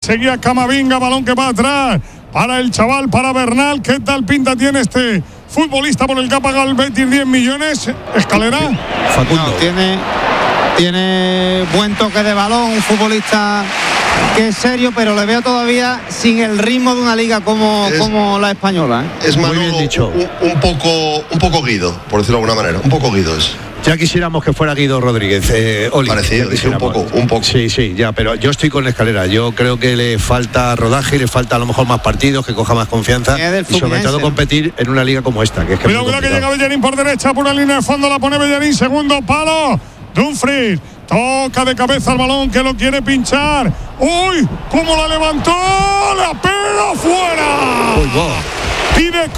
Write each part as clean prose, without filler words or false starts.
seguía Camavinga, balón que va atrás para el chaval, para Bernal. ¿Qué tal pinta tiene este futbolista por el que ha pagado el Betis 10 millones? Escalera. Facundo. No, tiene buen toque de balón, un futbolista que es serio, pero le veo todavía sin el ritmo de una liga como la española, ¿eh? Es Manolo, muy bien dicho. un poco Guido, por decirlo de alguna manera. Un poco Guido es. Ya quisiéramos que fuera Guido Rodríguez, Oli. Parecido, dice un poco. Sí, ya, pero yo estoy con Escalera. Yo creo que le falta rodaje, le falta a lo mejor más partidos, que coja más confianza y sobre todo competir en una liga como esta, que es que cuidado que llega Bellerín por derecha, por una línea de fondo, la pone Bellerín, segundo palo. Dumfries toca de cabeza el balón que lo quiere pinchar. ¡Uy! ¿Cómo la levantó? ¡La pega fuera! Uy, wow. Pide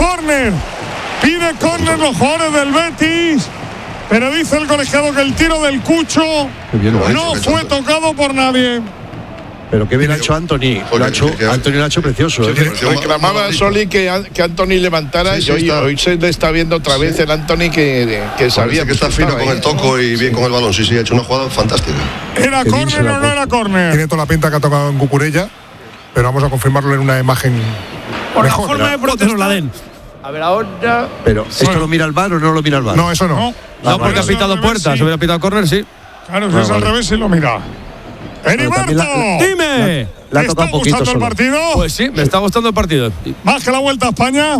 córner los jugadores del Betis. Pero dice el colegiado que el tiro del Cucho no fue tocado por nadie. Pero qué bien ha hecho Anthony. Anthony lo ha hecho precioso. Reclamaba Soli que Anthony levantara y hoy se le está viendo otra vez el Anthony que sabía que está fino con el toco y bien con el balón. Sí, ha hecho una jugada fantástica. ¿Era córner o no era córner? Tiene toda la pinta que ha tocado en Cucurella, pero vamos a confirmarlo en una imagen por mejor. La forma de protestar la den. A ver ahora. Pero ¿esto lo mira el VAR o no lo mira el VAR? No, eso no. No, porque ha pitado puerta. Si hubiera pitado córner, sí. Claro, si es al revés, sí lo mira. ¡Heriberto! ¡Dime! ¿Le ha tocado un poquito gustando solo el partido? Pues sí, me está gustando el partido. ¿Más que la Vuelta a España?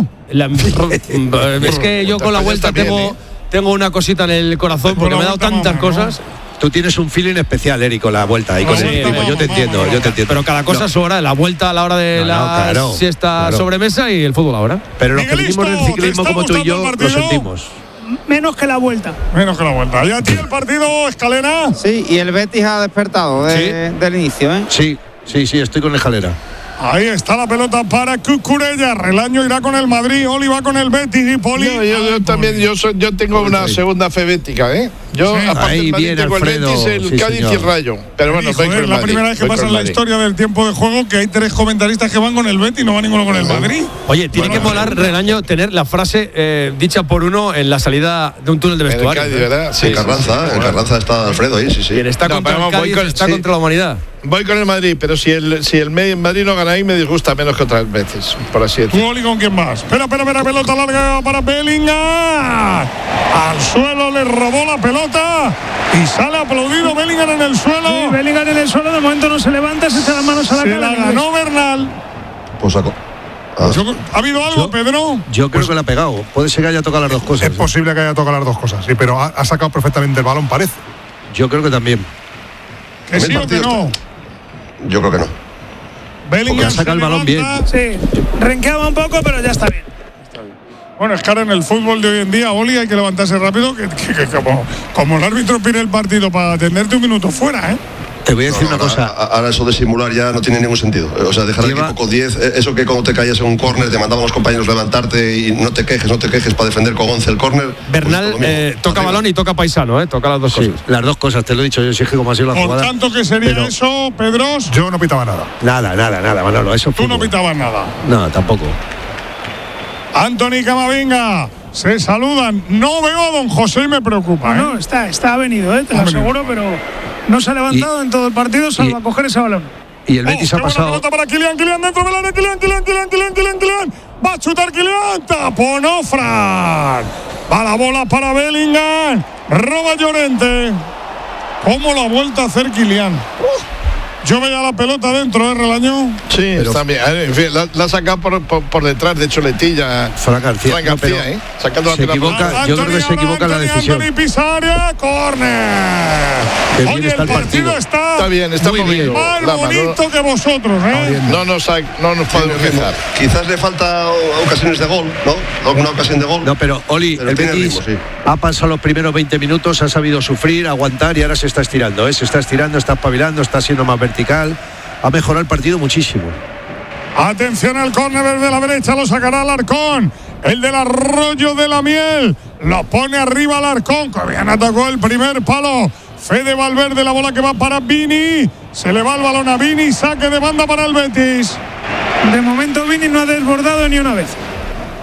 Es que yo con la Vuelta tengo una cosita en el corazón porque me ha dado tantas cosas. Tú tienes un feeling especial, Eric, con la Vuelta y con el ritmo. Yo te entiendo. Pero cada cosa a su hora. La Vuelta a la hora de la siesta sobremesa y el fútbol ahora. Pero los que vivimos el ciclismo como tú y yo lo sentimos. Menos que la Vuelta. ¿Y a ti el partido, Escalera? Sí, y el Betis ha despertado del inicio, ¿eh? Sí, estoy con Escalera. Ahí está la pelota para Cucurella. Relaño irá con el Madrid, Oli va con el Betis y Poli. Yo también, yo tengo una segunda fe bética, ¿eh? Yo, aparte del Madrid, tengo el Betis, el Cádiz y el Rayo. Pero bueno, es la primera vez que pasa en la historia del tiempo de juego que hay 3 comentaristas que van con el Betis y no va ninguno con el Madrid. Oye, tiene que molar, Relaño, tener la frase dicha por uno en la salida de un túnel de vestuario. En el Cádiz, ¿verdad? Sí, en Carranza está Alfredo ahí, sí. Quien está contra el Cádiz está contra la humanidad. Voy con el Madrid, pero si el Madrid no gana ahí, me disgusta menos que otras veces, por así decirlo. Oli, ¿con quién más? Espera, pelota larga para Bellingham. Al suelo le robó la pelota y sale aplaudido Bellingham en el suelo. Sí, Bellingham en el suelo, de momento no se levanta, se echa las manos a la cara. Se la ganó Bernal. Pues sacó. ¿Ha habido algo, Pedro? Yo creo que le ha pegado. Puede ser que haya tocado las dos cosas. Es posible que haya tocado las dos cosas, sí, pero ha sacado perfectamente el balón, parece. Yo creo que también. ¿Que sí o que no? Yo creo que no. Bellingham ha sacado el balón bien. Sí, renqueaba un poco, pero ya está bien. Bueno, es que ahora en el fútbol de hoy en día, Oli, hay que levantarse rápido, que como el árbitro pide el partido para atenderte un minuto fuera, ¿eh? Te voy a decir una cosa. Ahora eso de simular ya no tiene ningún sentido. O sea, dejar al equipo con 10, eso que cuando te caías en un córner te mandaban los compañeros levantarte y no te quejes para defender con 11 el córner. Bernal toca balón y toca paisano, toca las dos cosas. Las dos cosas, te lo he dicho yo, si es que como ha sido la jugada. Por tanto, ¿qué sería eso, Pedros? Yo no pitaba nada. Nada, Manolo, eso Tú no pitabas nada. No, tampoco. Anthony Camavinga, se saludan. No veo a don José y me preocupa. No, está venido, te lo aseguro, pero no se ha levantado en todo el partido, salvo a coger ese balón. Y el Betis ha pasado. Pelota para Kylian dentro del área, Kylian. Va a chutar Kylian, taponó Fran. Va la bola para Bellingham. Roba Llorente. ¿Cómo lo ha vuelto a hacer Kylian? Yo veía la pelota dentro de Relaño. Sí, pero está bien. En fin, la ha sacado por detrás de Choletilla. Fran García, sacando la pelota. Yo creo que se equivoca en la decisión. Anthony Pisaria, córner. Oye, el partido está bien, está muy bien. Más bonito que vosotros, ¿eh? No nos podemos quejar. Quizás le falta ocasiones de gol, ¿no? Alguna ocasión de gol. No, pero Oli, el Betis ha pasado los primeros 20 minutos, ha sabido sufrir, aguantar y ahora se está estirando, Se está estirando, está espabilando, está siendo más vertical. Ha mejorado el partido muchísimo. Atención al córner desde la derecha, lo sacará Alarcón. El del Arroyo de la Miel. Lo pone arriba Alarcón, que bien atacó el primer palo. Fede Valverde, la bola que va para Vini. Se le va el balón a Vini, saque de banda para el Betis. De momento Vini no ha desbordado ni una vez.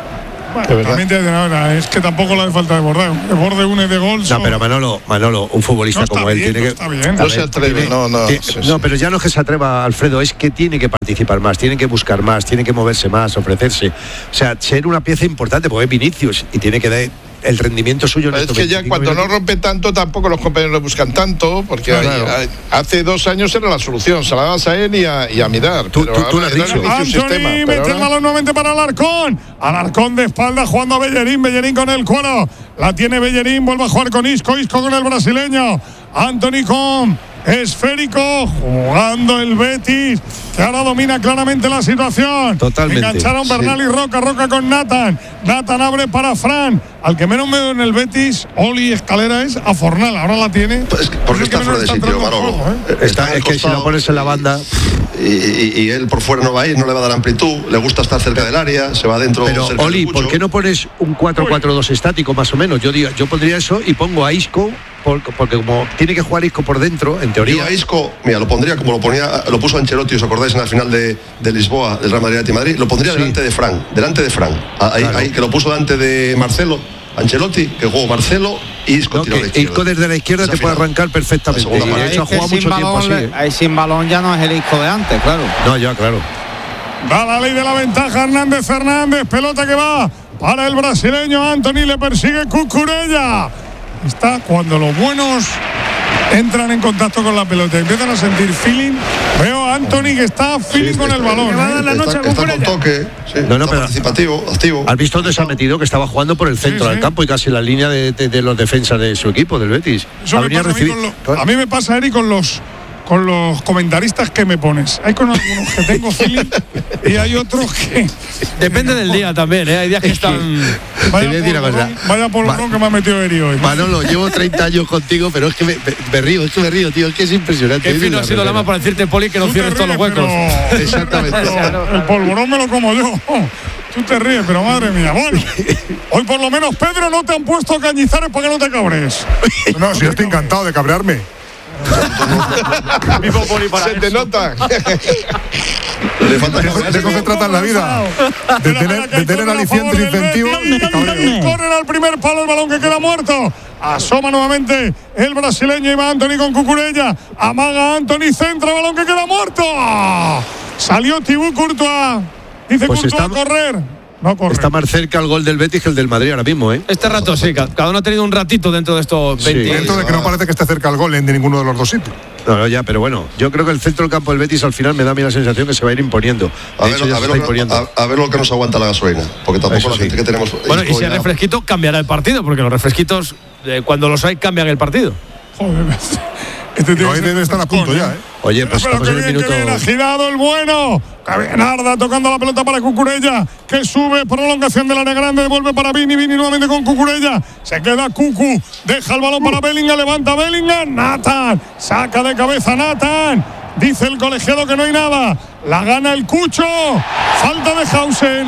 Bueno, es que tampoco le hace falta desbordar. Desborde uno y de gol. No, pero Manolo, un futbolista como él tiene que. No se atreve, no, pero ya no es que se atreva, Alfredo, es que tiene que participar más, tiene que buscar más, tiene que moverse más, ofrecerse. O sea, ser una pieza importante, porque es Vinicius y tiene que dar el rendimiento suyo. Es que ya cuando no rompe tanto, tampoco los compañeros lo buscan tanto, porque hace 2 años era la solución, se la dabas a él y a Midar. Tú lo has dicho. Antony mete el balón nuevamente para Alarcón de espalda jugando a Bellerín con el cuero. La tiene Bellerín, vuelve a jugar con Isco con el brasileño. Antony con esférico, jugando el Betis, que ahora domina claramente la situación. Totalmente. Engancharon Bernal y Roca con Nathan abre para Fran. Al que menos me veo en el Betis, Oli Escalera, es a Fornal. Ahora la tiene. Pues porque está fuera de sitio, Manolo. Es que si la pones en la banda. Y él por fuera no va a ir, no le va a dar amplitud, le gusta estar cerca del área, se va adentro. Pero Oli, ¿por qué no pones un 4-4-2 estático más o menos? Yo pondría eso y pongo a Isco, porque como tiene que jugar Isco por dentro, en teoría. Yo a Isco, mira, lo pondría como lo puso Ancelotti, ¿os acordáis en la final de Lisboa, del Real Madrid? Lo pondría delante de Fran. Ahí que lo puso delante de Marcelo. Ancelotti, que jugó Marcelo y Isco tiró de izquierda. Isco desde la izquierda te puede arrancar perfectamente. Y de hecho ha jugado mucho tiempo así. Ahí sin balón ya no es el Isco de antes, claro. No, ya, claro. Da la ley de la ventaja Hernández, pelota que va para el brasileño. Antony, le persigue Cucurella. Está cuando los buenos entran en contacto con la pelota, empiezan a sentir feeling. Veo a Antony que está feeling con el balón. Va a dar la noche a Cucurella. Está con toque, está participativo, activo. ¿Has visto dónde se ha metido? Que estaba jugando por el centro del campo y casi en la línea de los defensas de su equipo, del Betis. A mí me pasa, Eric, con los comentaristas que me pones. Hay con algunos que tengo feeling y hay otros que. Depende del día también, ¿eh? Hay días que están. Vaya polvorón que me ha metido Eri hoy. Manolo, llevo 30 años contigo, pero es que me río, tío. Es que es impresionante. Qué fino ha sido la más para decirte, Poli, que no cierres todos los huecos. Exactamente. El polvorón me lo como yo. Tú te ríes, pero madre mía. Bueno, hoy por lo menos, Pedro, no te han puesto Cañizares para que no te cabres. No, si yo estoy encantado de cabrearme. Se te nota. De eso se trata en la vida. De tener alicientes, incentivos. Corren al primer palo, el balón que queda muerto. Asoma nuevamente el brasileño, y va Antony con Cucurella. Amaga Antony, centra, balón que queda muerto. Salió Thibaut Courtois. Dice pues Courtois a correr. No corre. Está más cerca el gol del Betis que el del Madrid ahora mismo, ¿eh? Este rato sí, cada uno ha tenido un ratito dentro de estos 20. Sí. Dentro de que no parece que esté cerca el gol de ninguno de los dos sitios. No, ya, pero bueno, yo creo que el centro del campo del Betis al final me da a mí la sensación que se va a ir imponiendo. A ver lo que nos aguanta la gasolina, porque tampoco la gente que tenemos. Bueno, y si hay refresquito, cambiará el partido, porque los refresquitos, cuando los hay, cambian el partido. Joder, no hay de estar a punto ya, ¿eh? Oye, pues pero estamos en el minuto. Ha girado el bueno. Narda tocando la pelota para Cucurella, que sube, prolongación del área grande, devuelve para Vini nuevamente con Cucurella. Se queda Cucu, deja el balón para Bellingham, levanta Bellingham. Nathan, saca de cabeza Nathan. Dice el colegiado que no hay nada. La gana el Cucho. Falta de Hausen.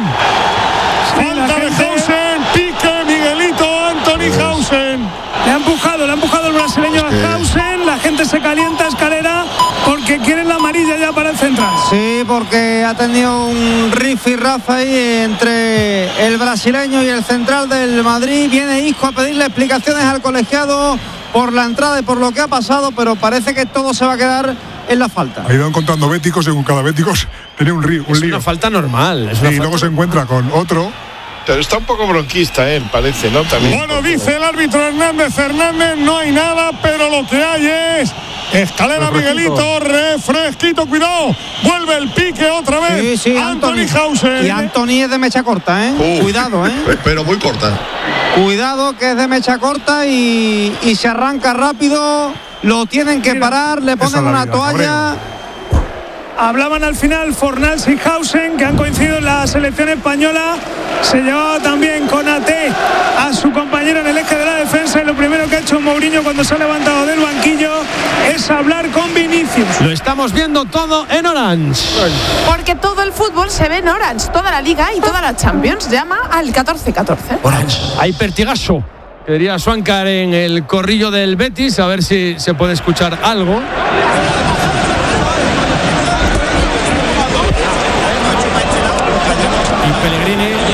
Pique, Miguelito, Antony Hausen. Le ha empujado el brasileño a Hausen. La gente se calienta, Escalera, porque quieren la amarilla ya para el central. Sí, porque ha tenido un rifirrafe ahí entre el brasileño y el central del Madrid. Viene Isco a pedirle explicaciones al colegiado por la entrada y por lo que ha pasado, pero parece que todo se va a quedar en la falta. Ha ido encontrando béticos, según cada bético tiene un lío. Es una falta normal. Y luego se encuentra con otro. Pero está un poco bronquista, parece, ¿no? También. Bueno, dice el árbitro Hernández, no hay nada, pero lo que hay es Escalera, Miguelito, refresquito, cuidado, vuelve el pique otra vez. Sí, Antony Hausen. Y Antony es de mecha corta, cuidado, Pero muy corta. Cuidado, que es de mecha corta y se arranca rápido, lo tienen que parar, le ponen una toalla. Hablaban al final Fornals y Hausen, que han coincidido en la selección española. Se llevaba también con Ate a su compañero en el eje de la defensa, y lo primero que ha hecho Mourinho cuando se ha levantado del banquillo es hablar con Vinicius. Lo estamos viendo todo en Orange. Porque todo el fútbol se ve en Orange, toda la Liga y toda la Champions. Llama al 1414. Orange. Hay pertigazo, que diría Swankar en el corrillo del Betis, a ver si se puede escuchar algo.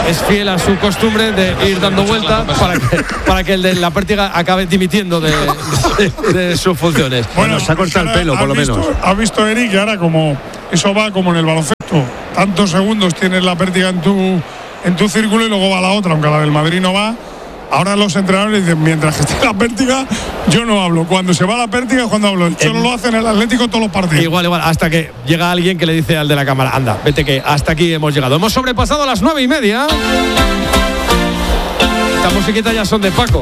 es fiel a su costumbre de ir dando vueltas para que el de la pértiga acabe dimitiendo de sus funciones. Bueno, se ha cortado el pelo, por lo menos. ¿Has visto, Eric, que ahora como eso va como en el baloncesto? Tantos segundos tienes la pértiga en tu círculo y luego va la otra, aunque la del Madrid no va. Ahora los entrenadores dicen, mientras que esté la pértiga, yo no hablo. Cuando se va la pértiga es cuando hablo. El Cholo lo hace en el Atlético todos los partidos. Igual, hasta que llega alguien que le dice al de la cámara, anda, vete que hasta aquí hemos llegado. Hemos sobrepasado las 9:30. Esta musiquita ya son de Paco,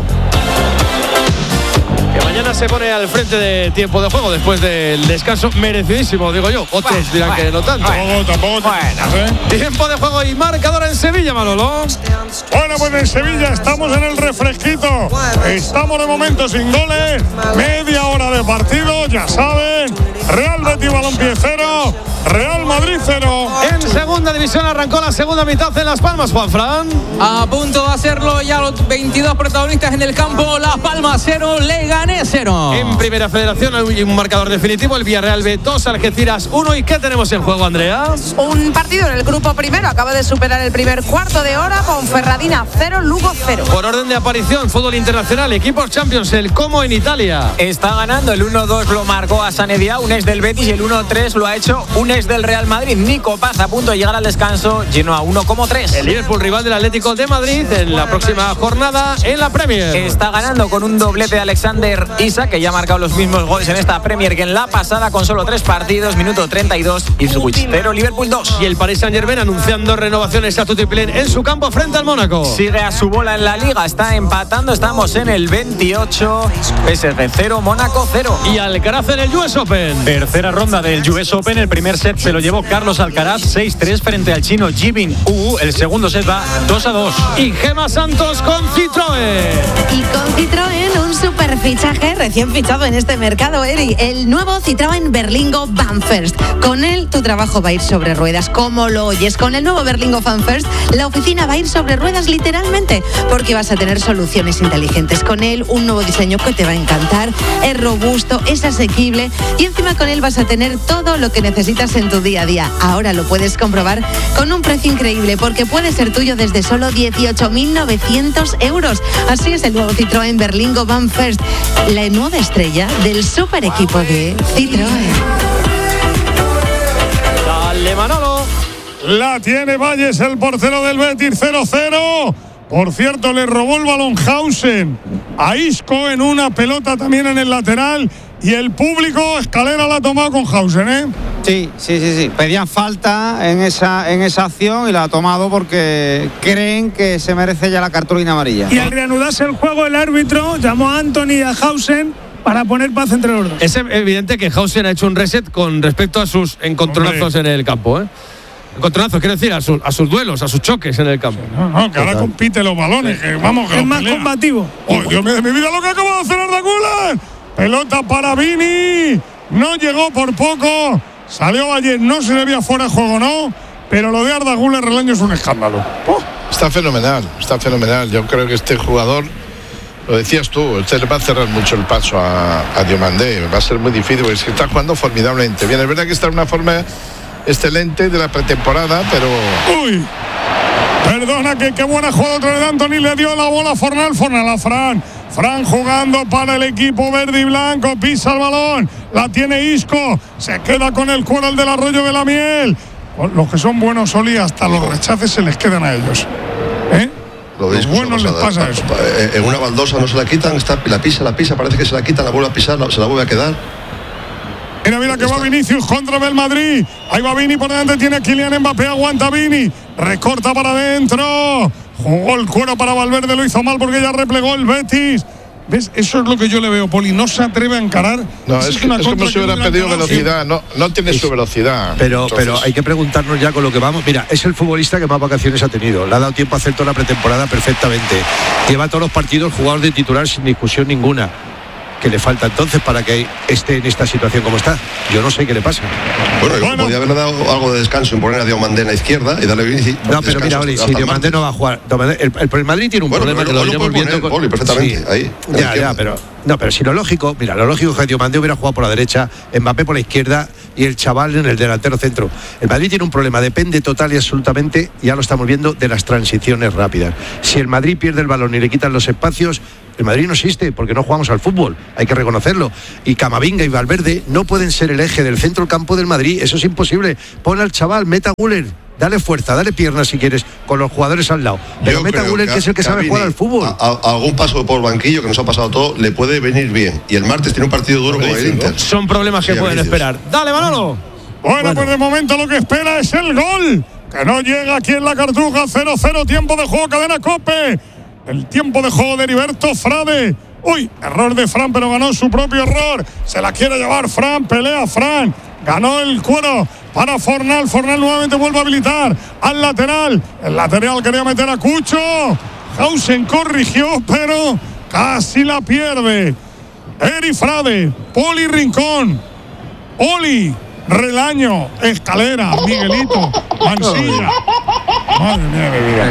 que mañana se pone al frente de tiempo de juego después del descanso merecidísimo, digo yo. Otros dirán que no tanto. Tampoco. Tiempo de juego y marcador en Sevilla, Manolo. Bueno, pues en Sevilla estamos en el refresquito. Estamos de momento sin goles. Media hora de partido, ya saben. Real Betis Balompié 0, Real Madrid 0. En segunda división arrancó la segunda mitad en Las Palmas, Juanfran. A punto de hacerlo ya los 22 protagonistas en el campo. Las Palmas 0, Leganés 0. En primera federación hay un marcador definitivo. El Villarreal B 2, Algeciras 1. ¿Y qué tenemos en juego, Andrea? Un partido en el grupo primero. Acaba de superar el primer cuarto de hora. Ponferradina 0, Lugo 0. Por orden de aparición, fútbol internacional, equipos Champions, el Como en Italia. Está ganando. El 1-2 lo marcó a Sanedia, un ex del Betis, y el 1-3 lo ha hecho un ex del Real Madrid. Nico Paz, a punto de llegar al descanso, lleno a 1,3. El Liverpool, rival del Atlético de Madrid en la próxima jornada en la Premier. Está ganando con un doblete de Alexander Isak, que ya ha marcado los mismos goles en esta Premier que en la pasada, con solo 3 partidos, minuto 32, Ipswich 0, Liverpool 2. Y el Paris Saint-Germain anunciando renovaciones a Tutiplen en su campo frente al Mónaco. Sigue a su bola en la Liga, está empatando, estamos en el 28, PSG 0, Mónaco 0. Y Alcaraz en el US Open. Tercera ronda del US Open, el primer set se lo llevó Carlos Alcaraz 6-3 frente al chino Jibin Wu. El segundo set va 2-2. Y Gemma Santos con Citroën. Y con Citroën, un super fichaje recién fichado en este mercado, Eri, el nuevo Citroën Berlingo Van First. Con él tu trabajo va a ir sobre ruedas, como lo oyes. Con el nuevo Berlingo Van First, la oficina va a ir sobre ruedas literalmente, porque vas a tener soluciones inteligentes. Con él, un nuevo diseño que te va a encantar, es robusto, es asequible, y encima con él vas a tener todo lo que necesitas en tu día a día. Ahora lo puedes comprobar con un precio increíble, porque puede ser tuyo desde solo 18.900 euros. Así es el nuevo Citroën Berlingo Van First, la nueva estrella del super equipo de Citroën. Dale, Manolo. La tiene Valles, el portero del Betis, 0-0. Por cierto, le robó el balón Hausen a Isco en una pelota también en el lateral. Y el público, Escalera la ha tomado con Hausen, ¿eh? Sí. Pedían falta en esa acción y la ha tomado porque creen que se merece ya la cartulina amarilla. Y al reanudarse el juego, el árbitro llamó a Anthony y a Hausen para poner paz entre los dos. Es evidente que Hausen ha hecho un reset con respecto a sus encontronazos en el campo, ¿eh? Encontronazos, quiero decir, a sus duelos, a sus choques en el campo. No, que ahora compite los balones, que vamos, que es más combativo. ¡Oh, Dios mío de mi vida, lo que acaba de hacer Arda Güler! Pelota para Vini, no llegó por poco, salió ayer, no se le veía fuera de juego, no, pero lo de Arda Güler el año es un escándalo. Está fenomenal. Yo creo que este jugador, lo decías tú, este le va a cerrar mucho el paso a Diomandé, va a ser muy difícil, porque es que está jugando formidablemente bien. Es verdad que está en una forma excelente de la pretemporada, pero... ¡Uy! Perdona, que qué buena jugada otra vez de Anthony, le dio la bola a Fornal a Fran jugando para el equipo verde y blanco, pisa el balón, la tiene Isco, se queda con el cuero el del Arroyo de la Miel. Los que son buenos, Oli, hasta los rechaces se les quedan a ellos, ¿eh? Los buenos les pasa eso. En una baldosa no se la quitan, la pisa, parece que se la quitan, la vuelve a pisar, se la vuelve a quedar. Mira que va Vinicius contra el Madrid. Ahí va Vini por delante, tiene a Kylian Mbappé, aguanta Vini, recorta para adentro, jugó el cuero para Valverde, lo hizo mal porque ya replegó el Betis. ¿Ves? Eso es lo que yo le veo, Poli, no se atreve a encarar. No, es como si hubiera pedido velocidad, no tiene su velocidad. Pero hay que preguntarnos ya con lo que vamos. Mira, es el futbolista que más vacaciones ha tenido, le ha dado tiempo a hacer toda la pretemporada perfectamente, lleva todos los partidos jugados de titular sin discusión ninguna. ¿Qué le falta entonces para que esté en esta situación como está? Yo no sé qué le pasa. Bueno, podría haberle dado algo de descanso en poner a Diomandé en la izquierda y darle Vinicius. No, pero mira, Oli, si Diomandé no va a jugar. El Madrid tiene un problema que lo iremos viendo con Oli, perfectamente, sí. ahí. Ya, pero si lo lógico es que Diomandé hubiera jugado por la derecha, Mbappé por la izquierda y el chaval en el delantero centro. El Madrid tiene un problema, depende total y absolutamente, ya lo estamos viendo, de las transiciones rápidas. Si el Madrid pierde el balón y le quitan los espacios, el Madrid no existe porque no jugamos al fútbol, hay que reconocerlo. Y Camavinga y Valverde no pueden ser el eje del centro campo del Madrid, eso es imposible. Pon al chaval, meta a Güler, dale fuerza, dale piernas si quieres, con los jugadores al lado. Pero meta a Güler, que es el que sabe jugar al fútbol. Algún paso por el banquillo que nos ha pasado todo le puede venir bien. Y el martes tiene un partido duro con el Inter. Son problemas que pueden esperar. Dale, Manolo. Bueno, pues de momento lo que espera es el gol, que no llega aquí en la Cartuja. 0-0, tiempo de juego, cadena COPE. El tiempo de juego de Heriberto Frade. Uy, error de Fran, pero ganó su propio error. Se la quiere llevar Fran, pelea Fran. Ganó el cuero para Fornal. Fornal nuevamente vuelve a habilitar al lateral. El lateral quería meter a Cucho. Hausen corrigió, pero casi la pierde. Eri Frade, Poli Rincón, Oli, Relaño, Escalera, Miguelito, Mansilla. Madre mía de mi vida.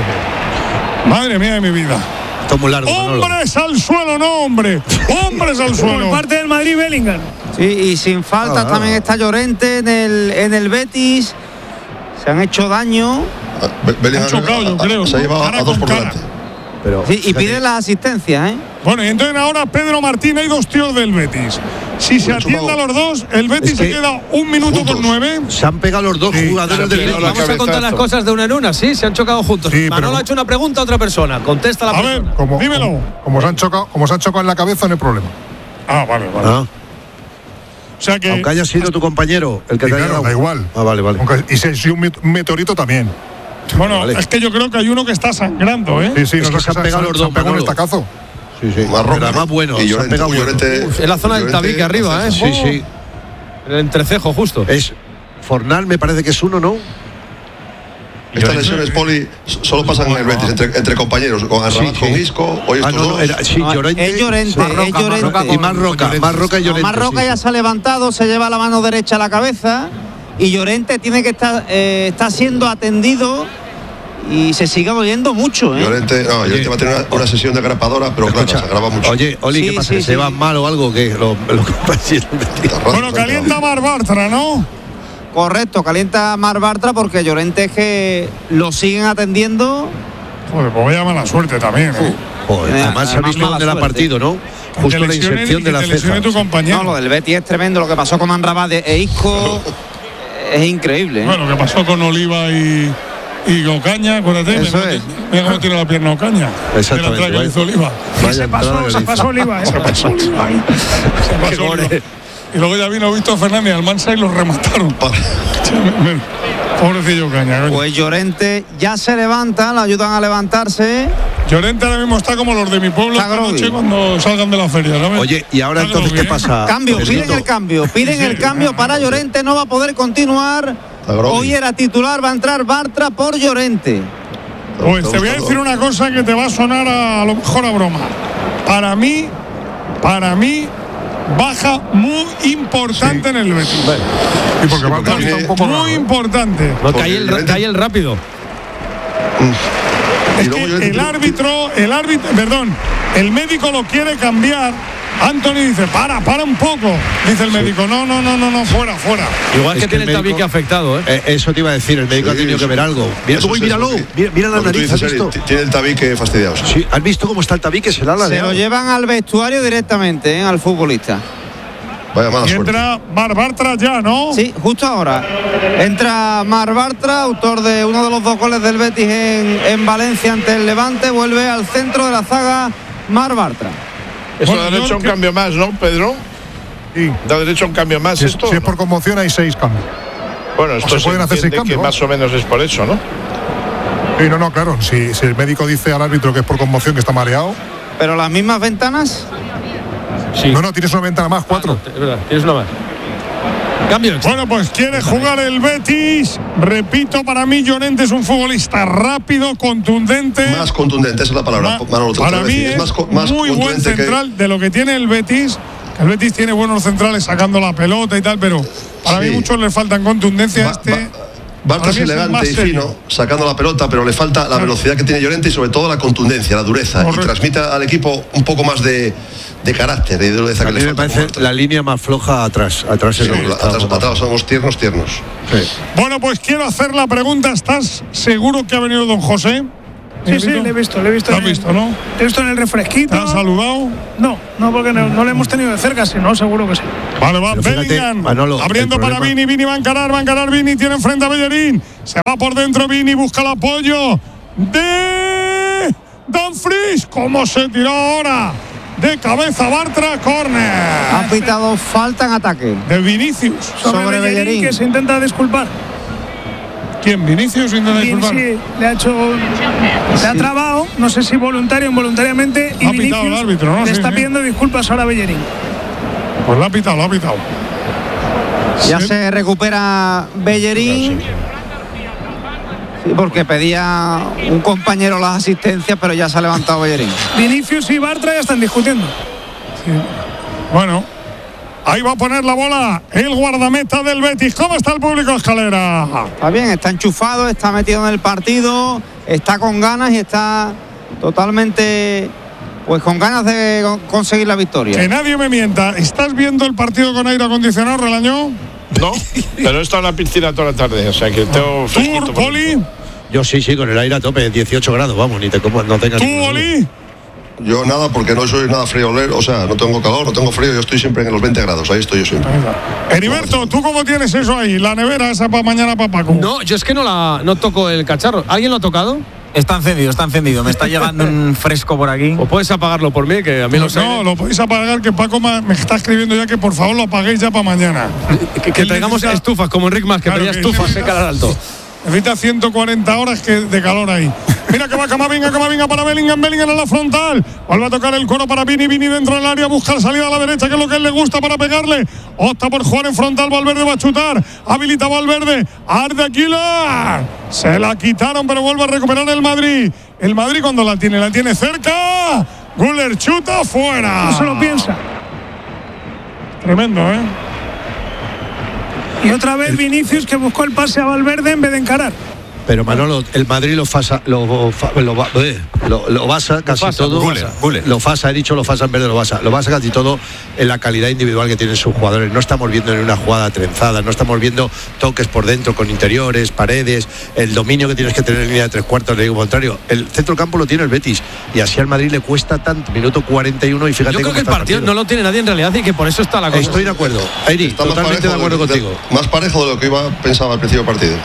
Madre mía de mi vida. Esto es muy largo, hombres al suelo, no hombre. Hombres al suelo. Por parte del Madrid, Bellingham. Sí, y sin faltas también está Llorente en el Betis. Se han hecho daño. Bellingham chocado, yo creo. Se ha llevado a dos por delante. Pero, sí, y pide las asistencias, ¿eh? Bueno, y entonces ahora Pedro Martín, hay dos tíos del Betis. Si se atiende a los dos, el Betis se queda 1 minuto con 9. Se han pegado los dos jugadores del Betis. Vamos a contar las cosas de una en una, sí, se han chocado juntos. Sí, Manolo ha hecho una pregunta a otra persona, contesta la persona. A ver, dímelo. Como se han chocado en la cabeza, no hay problema. Ah, vale. Ah. O sea que, aunque haya sido tu compañero el que te haya dado. Da igual. Ah, vale. Y si es un meteorito también. Bueno, vale. Es que yo creo que hay uno que está sangrando, ¿eh? Sí, es que se han pegado los dos. Se han pegado un estacazo. Sí. Más bueno. Y se han pegado en la zona del tabique arriba, ¿eh? Sí. El entrecejo justo. Es Fornal, me parece que es uno, ¿no? Estas lesiones, Poli, solo pasan en el Betis, entre compañeros, con Arrabat, con Isco, hoy estos dos. Llorente. Es Llorente. Y Marroca y Llorente. Marroca ya se ha levantado, se lleva la mano derecha a la cabeza. Y Llorente tiene que está siendo atendido y se sigue oyendo mucho, ¿eh? Llorente va a tener una sesión de grapadora, pero claro, se graba mucho. Oye, Oli, ¿qué pasa? ¿Se va mal o algo? ¿Qué? Bueno, calienta Mar Bartra, ¿no? Correcto, calienta Mar Bartra porque Llorente es que lo siguen atendiendo. Joder, pues vaya mala suerte también, ¿eh? Joder, además se ha visto dónde la partido, ¿no? Justo la inserción de la ceja. Tu compañero. No, lo del Betis es tremendo, lo que pasó con Amrabat e Isco es increíble, ¿eh? Bueno, lo que pasó con Oliva y Ocaña, acuérdate, mira cómo tiene la pierna Ocaña. Exactamente. Que hizo Oliva. Se pasó Oliva. Y luego ya vino Víctor Fernández Almansa y los remataron. Pobrecillo Ocaña. Pues Llorente ya se levanta, le ayudan a levantarse. Llorente ahora mismo está como los de mi pueblo esta noche cuando salgan de la feria, ¿sabes? Oye, ¿y ahora entonces qué pasa? Piden el cambio para Llorente, no va a poder continuar. Hoy era titular, va a entrar Bartra por Llorente. Pues te voy a decir una cosa que te va a sonar a lo mejor a broma. Para mí, baja muy importante en el Betis. Y porque Bartra está un poco muy importante. No, cae el rápido. Es que el médico lo quiere cambiar. Anthony dice, para un poco. Dice el médico, no, fuera. Igual que tiene el tabique afectado, ¿eh? Eso te iba a decir, el médico ha tenido que ver algo. Míralo, mira la nariz, ¿has visto? Tiene el tabique fastidiado. Sí, ¿has visto cómo está el tabique? Se lo llevan al vestuario directamente, al futbolista. Vaya mala suerte. Entra Mar Bartra ya, ¿no? Sí, justo ahora. Entra Mar Bartra, autor de uno de los 2 goles del Betis en Valencia ante el Levante. Vuelve al centro de la zaga Mar Bartra. Eso da derecho a un cambio más, ¿no, Pedro? Sí. Da derecho a un cambio más esto. Si es por conmoción hay 6 cambios. Bueno, esto se pueden hacer 6 cambios. Que más o menos es por eso, ¿no? Sí, no, claro. Si el médico dice al árbitro que es por conmoción, que está mareado. ¿Pero las mismas ventanas? Sí. No, tienes una ventana más, 4. Es verdad, tienes una más. Cambio. Bueno, pues quiere jugar el Betis. Repito, para mí Llorente es un futbolista rápido, contundente. Más contundente, esa es la palabra. Para mí es más muy buen central de lo que tiene el Betis. que el Betis tiene buenos centrales sacando la pelota y tal, pero para mí muchos le faltan contundencia a este. Bartra es elegante y fino, sacando la pelota, pero le falta la velocidad que tiene Llorente y sobre todo la contundencia, la dureza. Correcto. Y transmite al equipo un poco más de carácter y de dureza. A mí me parece la línea más floja atrás. Atrás somos tiernos. Sí. Bueno, pues quiero hacer la pregunta. ¿Estás seguro que ha venido don José? Sí, le he visto. ¿Lo has visto, no? Te he visto en el refresquito. ¿Te has saludado? No, porque no le hemos tenido de cerca, si no, seguro que sí. Vale, va, Bellingham, Manolo, abriendo para Vini, va a encarar Vini, tiene enfrente a Bellerín, se va por dentro Vini, busca el apoyo de Dumfries, ¿cómo se tiró ahora? De cabeza Bartra, córner. Ha pitado falta en ataque. De Vinicius. Sobre Bellerín, que se intenta disculpar. ¿Quién? ¿Vinicius intenta disculpar? Sí, le ha trabado, no sé si voluntario o involuntariamente, y Vinicius el árbitro, ¿no? le está pidiendo disculpas ahora a Bellerín. Pues lo ha pitado. Ya se recupera Bellerín. Sí, porque pedía un compañero las asistencias, pero ya se ha levantado Bellerín. Vinicius y Bartra ya están discutiendo. Sí. Bueno, ahí va a poner la bola el guardameta del Betis. ¿Cómo está el público, Escalera? Está bien, está enchufado, está metido en el partido, está con ganas y está totalmente, pues con ganas de conseguir la victoria. Que nadie me mienta. ¿Estás viendo el partido con aire acondicionado, Relañó? No, pero he estado en la piscina toda la tarde, o sea que tengo fresquito. ¿Tú, Poli? Yo sí, con el aire a tope, 18 grados, vamos, no tengas. ¿Tú, Oli? Yo nada, porque no soy nada frío, o sea, no tengo calor, no tengo frío, yo estoy siempre en los 20 grados, ahí estoy yo siempre. Heriberto, ¿tú cómo tienes eso ahí? La nevera esa para mañana, para Paco. No, yo es que no toco el cacharro. ¿Alguien lo ha tocado? Está encendido. Me está llegando un fresco por aquí. ¿O puedes apagarlo por mí? Que a mí no, lo podéis apagar, que Paco me está escribiendo ya que por favor lo apaguéis ya para mañana. Que traigamos estufas, como Enric Mas, que traía estufas en Calar Alto. Necesita 140 horas de calor ahí. Mira que va Camavinga para Bellingham en la frontal. Vuelve a tocar el coro para Vini dentro del área, busca la salida a la derecha, que es lo que a él le gusta para pegarle. Opta por jugar en frontal, Valverde va a chutar. Habilita Valverde, Arda Güler. Se la quitaron, pero vuelve a recuperar el Madrid. El Madrid cuando la tiene cerca. Güler chuta fuera. No se lo piensa. Tremendo, ¿eh? Y otra vez Vinicius, que buscó el pase a Valverde en vez de encarar. Pero Manolo, el Madrid lo basa casi todo. Lo basa, he dicho lo basa en vez de lo basa casi todo en la calidad individual que tienen sus jugadores. No estamos viendo en una jugada trenzada, no estamos viendo toques por dentro con interiores, paredes, el dominio que tienes que tener en línea de tres cuartos, le digo contrario. El centro campo lo tiene el Betis y así al Madrid le cuesta tanto. Minuto 41 y fíjate. Yo creo que el partido no lo tiene nadie en realidad y que por eso está la cosa. Estoy de acuerdo, Airi, totalmente de acuerdo contigo. Más parejo de lo que pensaba al principio del partido.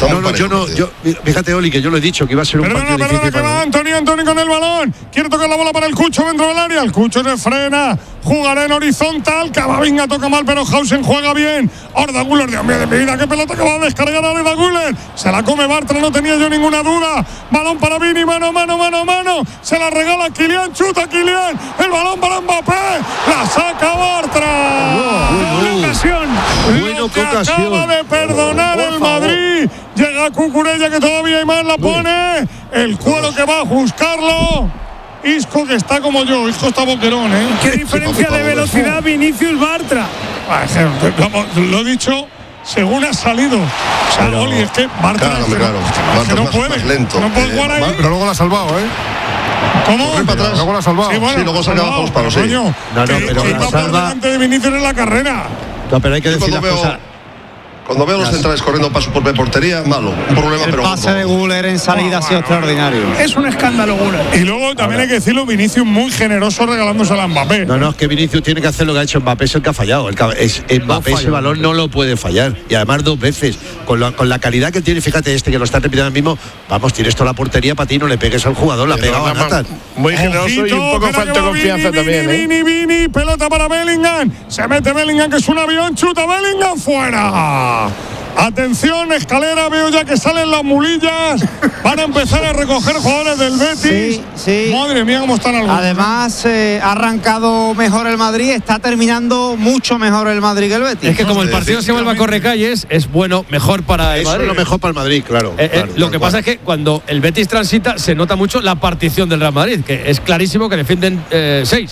Fíjate, Oli, que yo lo he dicho, que iba a ser un partido difícil. Que va Anthony con el balón. Quiere tocar la bola para el Cucho dentro del área. El Cucho se frena. Jugará en horizontal. Camavinga toca mal, pero Hausen juega bien. Arda Güler, Dios mío de mi vida. Qué pelota que va a descargar Arda Güler. Se la come Bartra, no tenía yo ninguna duda. Balón para Vini, mano. Se la regala Kylian, chuta Kylian. El balón para Mbappé. La saca Bartra. Buena ocasión. Acaba de perdonar el Madrid. Llega Cucurella, que todavía hay más, la pone. El cuero que va a buscarlo. Isco, que está como yo. Isco está boquerón, ¿eh? ¿Qué diferencia de velocidad Vinicius Bartra? Lo he dicho según ha salido. O sea, Oli, es que Bartra claro. no puede. Más lento. No puede jugar ahí. Pero luego la ha salvado, ¿eh? ¿Cómo? Para atrás. Luego la ha salvado. Sí, bueno, luego se ha quedado para los coño. Pero iba por delante de Vinicius en la carrera. No, pero hay que decir las cosas. Cuando veo los centrales corriendo para su propia portería, malo. Un problema, el pero pase de Güler en salida ha sido extraordinario. Es un escándalo, Güler. Y luego también hay que decirlo, Vinicius muy generoso regalándose a Mbappé. No, es que Vinicius tiene que hacer lo que ha hecho Mbappé, es el que ha fallado. Mbappé ese balón no lo puede fallar. Y además 2 veces. Con la calidad que tiene, fíjate que lo está repitiendo mismo. Vamos, tienes toda la portería para ti, no le pegues al jugador, la pega a Nathan. Muy generoso y un poco falta de confianza también. Vini, pelota para Bellingham. Se mete Bellingham, que es un avión, chuta Bellingham fuera. Atención, Escalera, veo ya que salen las mulillas. Van a empezar a recoger jugadores del Betis. Sí. Madre mía, cómo están algunos. Además, ha arrancado mejor el Madrid, está terminando mucho mejor el Madrid que el Betis. Es que como el partido se vuelve a Correcalles, es mejor para el Madrid. Es lo mejor para el Madrid, claro. Lo que pasa es que cuando el Betis transita, se nota mucho la partición del Real Madrid, que es clarísimo que defienden 6.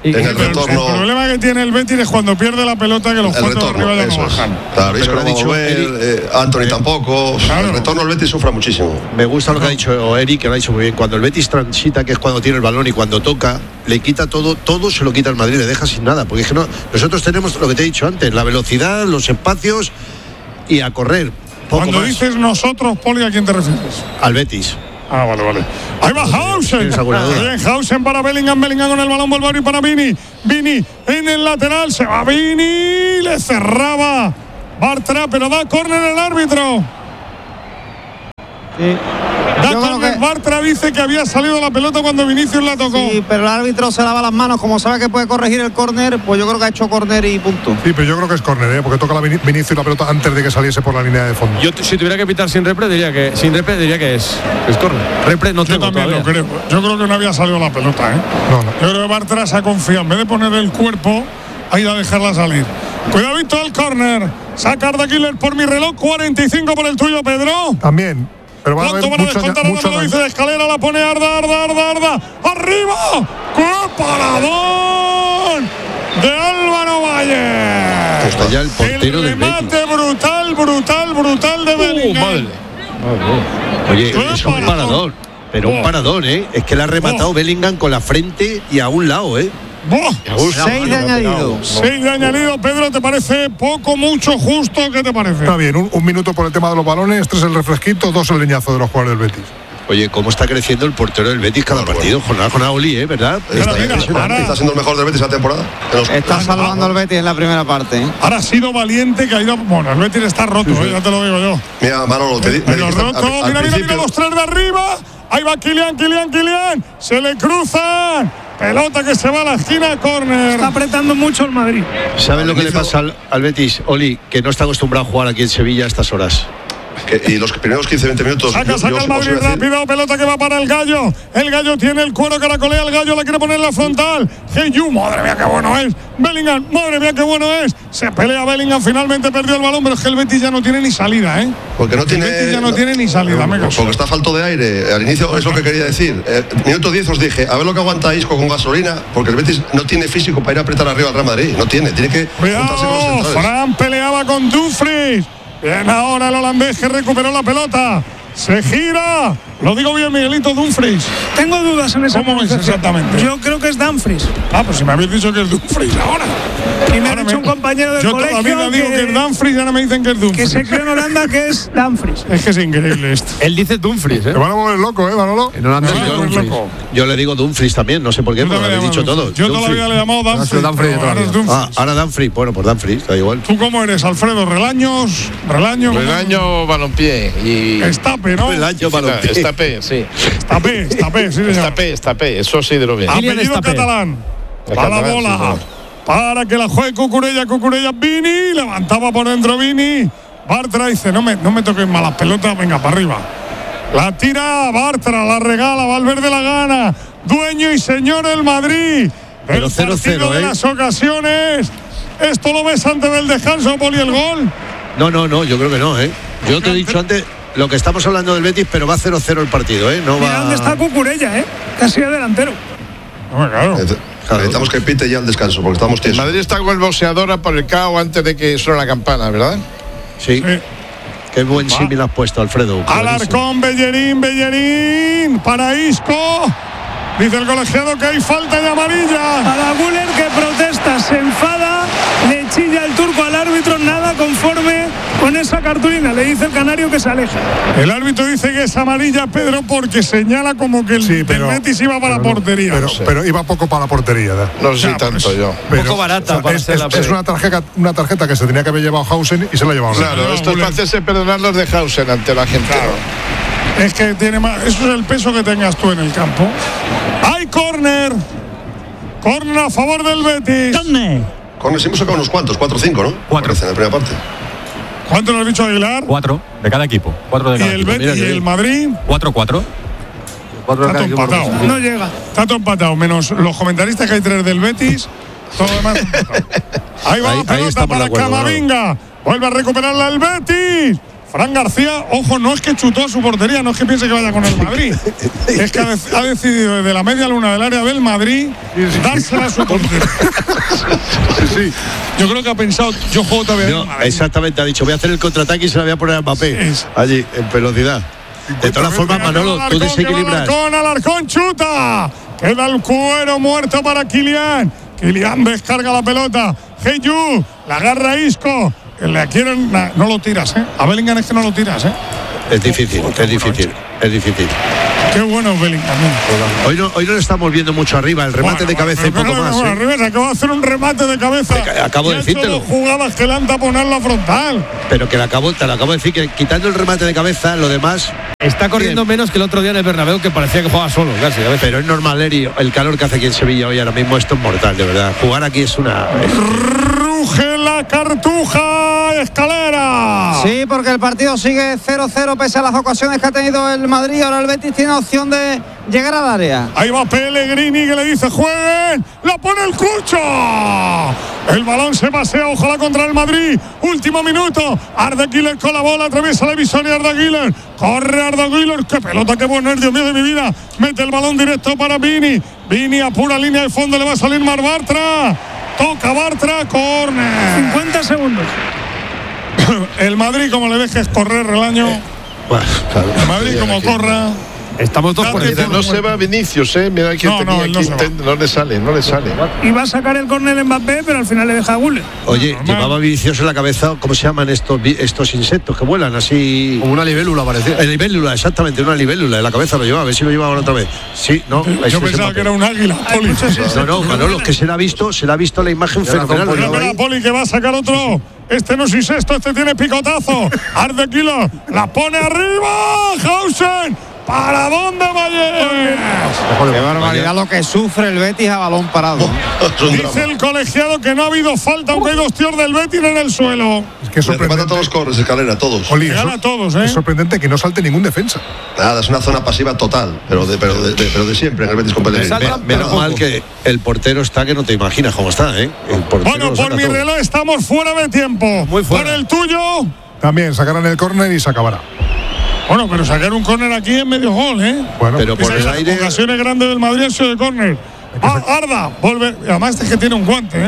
en el retorno. El problema que tiene el Betis es cuando pierde la pelota que los cuatro de arriba ya no bajan. Claro, Isco no va a volver, Anthony tampoco. Claro. El retorno el Betis sufre muchísimo. Me gusta lo que ha dicho Eric, que lo ha dicho muy bien. Cuando el Betis transita, que es cuando tiene el balón y cuando toca, le quita todo se lo quita el Madrid, le deja sin nada. Porque es que no, nosotros tenemos lo que te he dicho antes, la velocidad, los espacios y a correr. Cuando dices nosotros, Poli, ¿a quién te refieres? Al Betis. Vale. Ahí va Hausen. Bien, Hausen para Bellingham. Bellingham con el balón, vuelve a abrir para Vini. Vini en el lateral. Se va Vini. Le cerraba Bartra, pero da córner el árbitro. Sí. Bartra dice que había salido la pelota cuando Vinicius la tocó. Sí, pero el árbitro se lava las manos, como sabe que puede corregir el córner, pues yo creo que ha hecho córner y punto. Sí, pero yo creo que es córner, porque toca Vinicius la pelota antes de que saliese por la línea de fondo. Yo si tuviera que pitar sin repre diría que es córner. Repre no tengo. Yo también todavía. lo creo. Yo creo que no había salido la pelota, ¿eh? No. Yo creo que Bartra se ha confiado. En vez de poner el cuerpo, ha ido a dejarla salir. Cuidadito al córner. Saca Arda Güler por mi reloj. 45 por el tuyo, Pedro. También. Pero va a haber descontar? Ahora me lo dice de escalera, la pone Arda. ¡Arriba! ¡Qué paradón! De Álvaro Valle. Está ya el portero del Betis. El remate brutal de Bellingham. Oye, es un parador. Pero un parador, ¿eh? Es que le ha rematado Bellingham con la frente y a un lado, ¿eh? 6 de añadido. 6 de añadido, Pedro, ¿te parece poco, mucho, justo? ¿Qué te parece? Está bien, un minuto por el tema de los balones, 3 el refresquito, 2 el leñazo de los jugadores del Betis. Oye, cómo está creciendo el portero del Betis cada partido, jornada Oli, ¿verdad? Está siendo el mejor del Betis esta temporada. Está salvando el Betis en la primera parte. Ahora ha sido valiente, que ha ido. Bueno, el Betis está roto, ya te lo digo yo. Mira, Manolo, te digo. Mira, los 3 de arriba. Ahí va Kylian. Se le cruzan. Pelota que se va a la esquina, córner. Está apretando mucho el Madrid. ¿Sabes lo que le pasa al Betis, Oli? Que no está acostumbrado a jugar aquí en Sevilla a estas horas. Y los primeros 15-20 minutos. Saca el Madrid rápido, pelota que va para el Gallo. El Gallo tiene el cuero, caracolea el Gallo, la quiere poner en la frontal. Hey-Yu, madre mía, qué bueno es. Bellingham, madre mía, qué bueno es. Se pelea Bellingham, finalmente perdió el balón, pero es que el Betis ya no tiene ni salida, ¿eh? Porque no tiene. El Betis ya no tiene ni salida, porque está falto de aire. Al inicio es lo que quería decir. Minuto 10 os dije, a ver lo que aguanta Isco con gasolina, porque el Betis no tiene físico para ir a apretar arriba al Real Madrid. No tiene que juntarse con los centrales. Fran peleaba con Dumfries. Bien, ahora el holandés que recuperó la pelota. Se gira. Lo digo bien, Miguelito, Dumfries. Tengo dudas en esa ¿Cómo es exactamente? Yo creo que es Dumfries. Pues si me habéis dicho que es Dumfries ahora. Y me ha dicho un compañero del colegio. Yo todavía digo que es Dumfries y ahora me dicen que es Dumfries. Que se cree en Holanda que es Dumfries. Es que es increíble esto. Él dice Dumfries, ¿eh? Te van a mover loco, Manolo. En Holanda yo le digo Dumfries también, no sé por qué, pero lo habéis dicho todos. Yo todavía le he llamado Dumfries. Ahora Dumfries, bueno, pues Dumfries, da igual. ¿Tú cómo eres, Alfredo? ¿Relaño? Balompié y. Estape, ¿no? Relaño, balompié. Estape, sí. Estape, sí, señor. Estape, eso sí de lo bien. Apellido catalán. Va la bola. Para que la juegue Cucurella, Vini. Levantaba por dentro Vini. Bartra dice, no me toquen malas pelotas, venga, para arriba. La tira Bartra, la regala, Valverde la gana. Dueño y señor el Madrid. Pero el 0-0, de las ocasiones. ¿Esto lo ves antes del descanso, Poli, el gol? No, yo creo que no, ¿eh? Yo te he dicho antes lo que estamos hablando del Betis, pero va 0-0 el partido, ¿eh? No Mira va. dónde está Cucurella, ¿eh? Casi de delantero. Claro. Necesitamos que pite ya el descanso, porque estamos tiesos. Madrid está con el boxeador por el cao antes de que suene la campana, ¿verdad? Sí. Qué buen símil has puesto, Alfredo. Alarcón, Bellerín, para Isco. Dice el colegiado que hay falta de amarilla. Para Güler, que protesta, se enfada, le chilla el turco al árbitro, nada conforme con esa cartulina. Le dice el canario que se aleja. El árbitro dice que es amarilla, Pedro, porque señala como que el Betis iba para la portería. Pero iba poco para la portería. No sé tanto yo. Poco barata para ser la es una tarjeta que se tenía que haber llevado Hausen y se la ha llevado. Claro, esto es para hacerse perdonar los de Hausen ante la gente. Claro. Es que tiene más. Eso es el peso que tengas tú en el campo. ¡Hay córner! Córner a favor del Betis. Córner, sí hemos sacado unos cuantos, 4 o 5, ¿no? 4. En la primera parte. ¿Cuánto lo has dicho, Aguilar? 4 de cada equipo. 4 de cada equipo. equipo. ¿Y el Betis y el Madrid? 4-4. Está todo empatado. No llega. Está todo empatado, menos los comentaristas que hay 3 del Betis. Todo lo demás empatado. Ahí va la pelota para Camavinga. Vuelve a recuperarla el Betis. Fran García, ojo, no es que chutó a su portería, no es que piense que vaya con el Madrid. Es que ha decidido desde la media luna del área del Madrid dársela a su portería. Sí. Yo creo que ha pensado, yo juego todavía. No, exactamente, ha dicho, voy a hacer el contraataque y se la voy a poner a Mbappé. Sí. Allí, en velocidad. De todas formas, Manolo, tú desequilibras. Alarcón chuta. Queda el cuero muerto para Kylian. Kylian descarga la pelota. Heyu, la agarra Isco. Le quieren, no lo tiras, A Bellingham es que no lo tiras, Es difícil. Qué bueno Bellingham. Hoy no le estamos viendo mucho arriba, el remate de cabeza y poco más. Arriba, se acaba de hacer un remate de cabeza. Acabo de decírtelo. Jugadas que le han taponado la frontal. Pero que te lo acabo de decir, que quitando el remate de cabeza, lo demás. Está corriendo menos que el otro día en el Bernabéu, que parecía que jugaba solo, casi. Pero es normal, Eri, el calor que hace aquí en Sevilla hoy ahora mismo, esto es mortal, de verdad. Jugar aquí es una. Ruge la Cartuja, Escalera. Sí, porque el partido sigue 0-0 pese a las ocasiones que ha tenido el Madrid. Ahora el Betis tiene opción de llegar al área. Ahí va Pellegrini que le dice jueguen. La pone el Cucho. El balón se pasea, ojalá contra el Madrid. Último minuto. Arda Güler con la bola, atraviesa la división y Arda Güler. Corre Arda Güler. Qué pelota, qué bueno, Dios mío de mi vida. Mete el balón directo para Vini. Vini a pura línea de fondo, le va a salir Mar Bartra. Toca Bartra, córner. 50 segundos. El Madrid, como le dejes correr el año. El Madrid, como corra. Estamos dos por encima. No se va Vinicius, mira que no le sale. Iba a sacar el córner Mbappé, pero al final le deja a Güler. Oye, llevaba Vinicius en la cabeza, ¿cómo se llaman estos insectos que vuelan así? Como una libélula parecía. La libélula, exactamente, una libélula en la cabeza lo llevaba, a ver si lo llevaban otra vez. Sí, no. Yo pensaba que era un águila, Poli. No, Manolo, que se le ha visto la imagen fenomenal. Mira, Poli, que va a sacar otro. Este no es incesto, este tiene picotazo. Arde Kilo, la pone arriba. Hausen. ¿Para dónde Valles? Qué barbaridad lo que sufre el Betis a balón parado. Dice el colegiado que no ha habido falta, aunque hay dos tíos del Betis en el suelo. Es que es sorprendente. Todos los corres, Escalera, todos. Oli, gana todos, Es sorprendente que no salte ningún defensa. Nada, es una zona pasiva total, pero de siempre en el Betis con Pellegrini. Menos mal que el portero está que no te imaginas cómo está, El bueno, por mi reloj estamos fuera de tiempo. Muy fuera. Por el tuyo. También sacarán el córner y se acabará. Bueno, pero sacar un córner aquí es medio gol, Bueno, pero por el aire. Ocasiones grandes del Madrid eso de córner. Arda, vuelve. Además es que tiene un guante,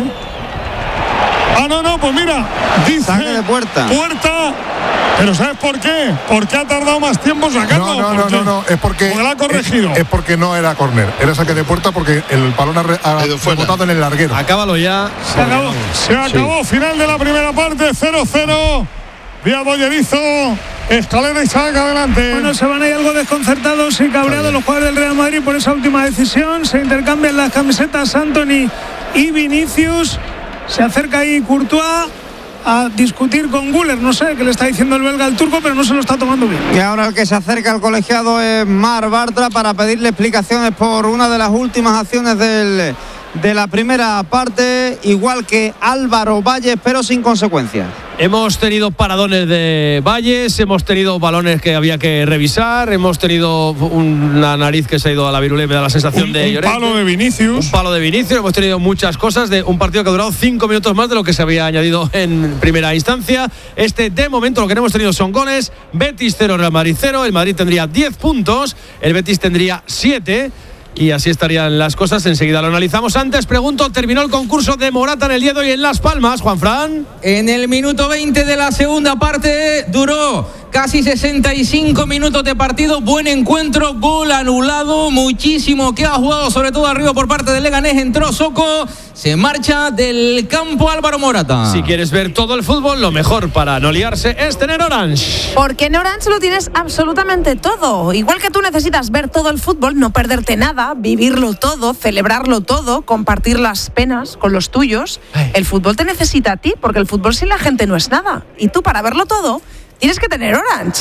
no, pues mira. Dice. Saque de puerta. Pero ¿sabes por qué? Porque ha tardado más tiempo en sacarlo. No, es porque lo ha corregido. Es porque no era córner, era saque de puerta porque el balón ha rebotado en el larguero. Acábalo ya. Se acabó. Final de la primera parte, 0-0. Vía Bollerizo. Escalera y saca adelante. Bueno, se van ahí algo desconcertados y cabreados los jugadores del Real Madrid por esa última decisión. Se intercambian las camisetas Antony y Vinicius. Se acerca ahí Courtois a discutir con Güler. No sé qué le está diciendo el belga al turco, pero no se lo está tomando bien. Y ahora el que se acerca al colegiado es Mar Bartra para pedirle explicaciones por una de las últimas acciones de la primera parte, igual que Álvaro Valles, pero sin consecuencias. Hemos tenido paradones de Valles, hemos tenido balones que había que revisar, hemos tenido una nariz que se ha ido a la virulé, me da la sensación de Llorente. Un palo de Vinicius, hemos tenido muchas cosas de un partido que ha durado 5 minutos más de lo que se había añadido en primera instancia. De momento lo que no hemos tenido son goles. Betis 0, Real Madrid 0, el Madrid tendría 10 puntos, el Betis tendría 7. Y así estarían las cosas, enseguida lo analizamos. Antes pregunto, ¿terminó el concurso de Morata en el día de hoy en Las Palmas, Juanfran? En el minuto 20 de la segunda parte duró casi 65 minutos de partido, buen encuentro, gol anulado, muchísimo que ha jugado, sobre todo arriba por parte del Leganés, entró Soko, se marcha del campo Álvaro Morata. Si quieres ver todo el fútbol, lo mejor para no liarse es tener Orange. Porque en Orange lo tienes absolutamente todo. Igual que tú necesitas ver todo el fútbol, no perderte nada, vivirlo todo, celebrarlo todo, compartir las penas con los tuyos. El fútbol te necesita a ti, porque el fútbol sin la gente no es nada. Y tú, para verlo todo, tienes que tener Orange.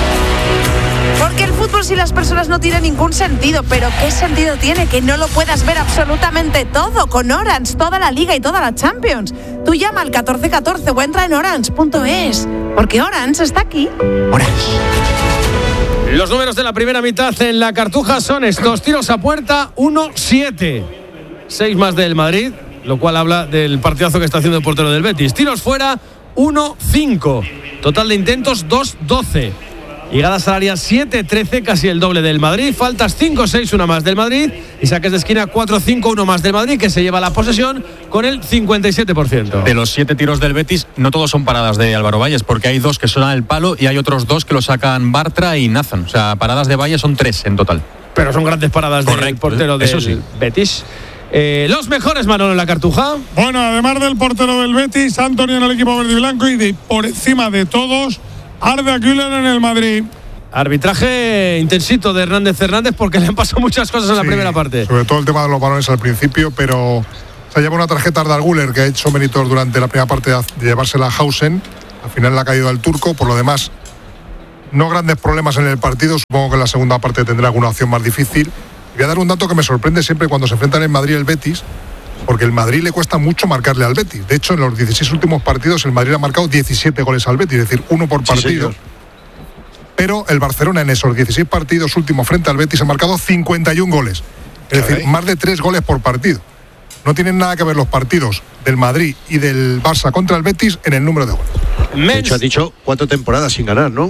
Porque el fútbol sin las personas no tiene ningún sentido. Pero ¿qué sentido tiene que no lo puedas ver absolutamente todo con Orange? Toda la Liga y toda la Champions. Tú llama al 1414 o entra en orange.es. Porque Orange está aquí. Orange. Los números de la primera mitad en la Cartuja son estos. Tiros a puerta, 1-7. 6 más del Madrid, lo cual habla del partidazo que está haciendo el portero del Betis. Tiros fuera, 1-5. Total de intentos 2-12. Llegadas salarias 7-13, casi el doble del Madrid. Faltas 5-6, una más del Madrid. Y saques de esquina 4-5, uno más del Madrid, que se lleva la posesión con el 57%. De los 7 tiros del Betis, no todos son paradas de Álvaro Valles, porque hay 2 que son al palo y hay otros 2 que lo sacan Bartra y Nathan. O sea, paradas de Valles son 3 en total. Pero son grandes paradas del portero del sí. Betis. Los mejores, Manolo, en la Cartuja. Bueno, además del portero del Betis, Antonio en el equipo verde y blanco y por encima de todos, Arda Güler en el Madrid. Arbitraje intensito de Hernández porque le han pasado muchas cosas en la primera parte. Sobre todo el tema de los balones al principio, pero se lleva una tarjeta Arda Güler, que ha hecho méritos durante la primera parte de llevársela a Hausen. Al final le ha caído al turco. Por lo demás, no grandes problemas en el partido. Supongo que en la segunda parte tendrá alguna opción más difícil. Voy a dar un dato que me sorprende siempre cuando se enfrentan en Madrid y el Betis, porque el Madrid le cuesta mucho marcarle al Betis. De hecho, en los 16 últimos partidos el Madrid ha marcado 17 goles al Betis, es decir, 1 por partido. Sí, pero el Barcelona en esos 16 partidos últimos frente al Betis ha marcado 51 goles. Es decir, más de 3 goles por partido. No tienen nada que ver los partidos del Madrid y del Barça contra el Betis en el número de goles. De hecho, has dicho 4 temporadas sin ganar, ¿no?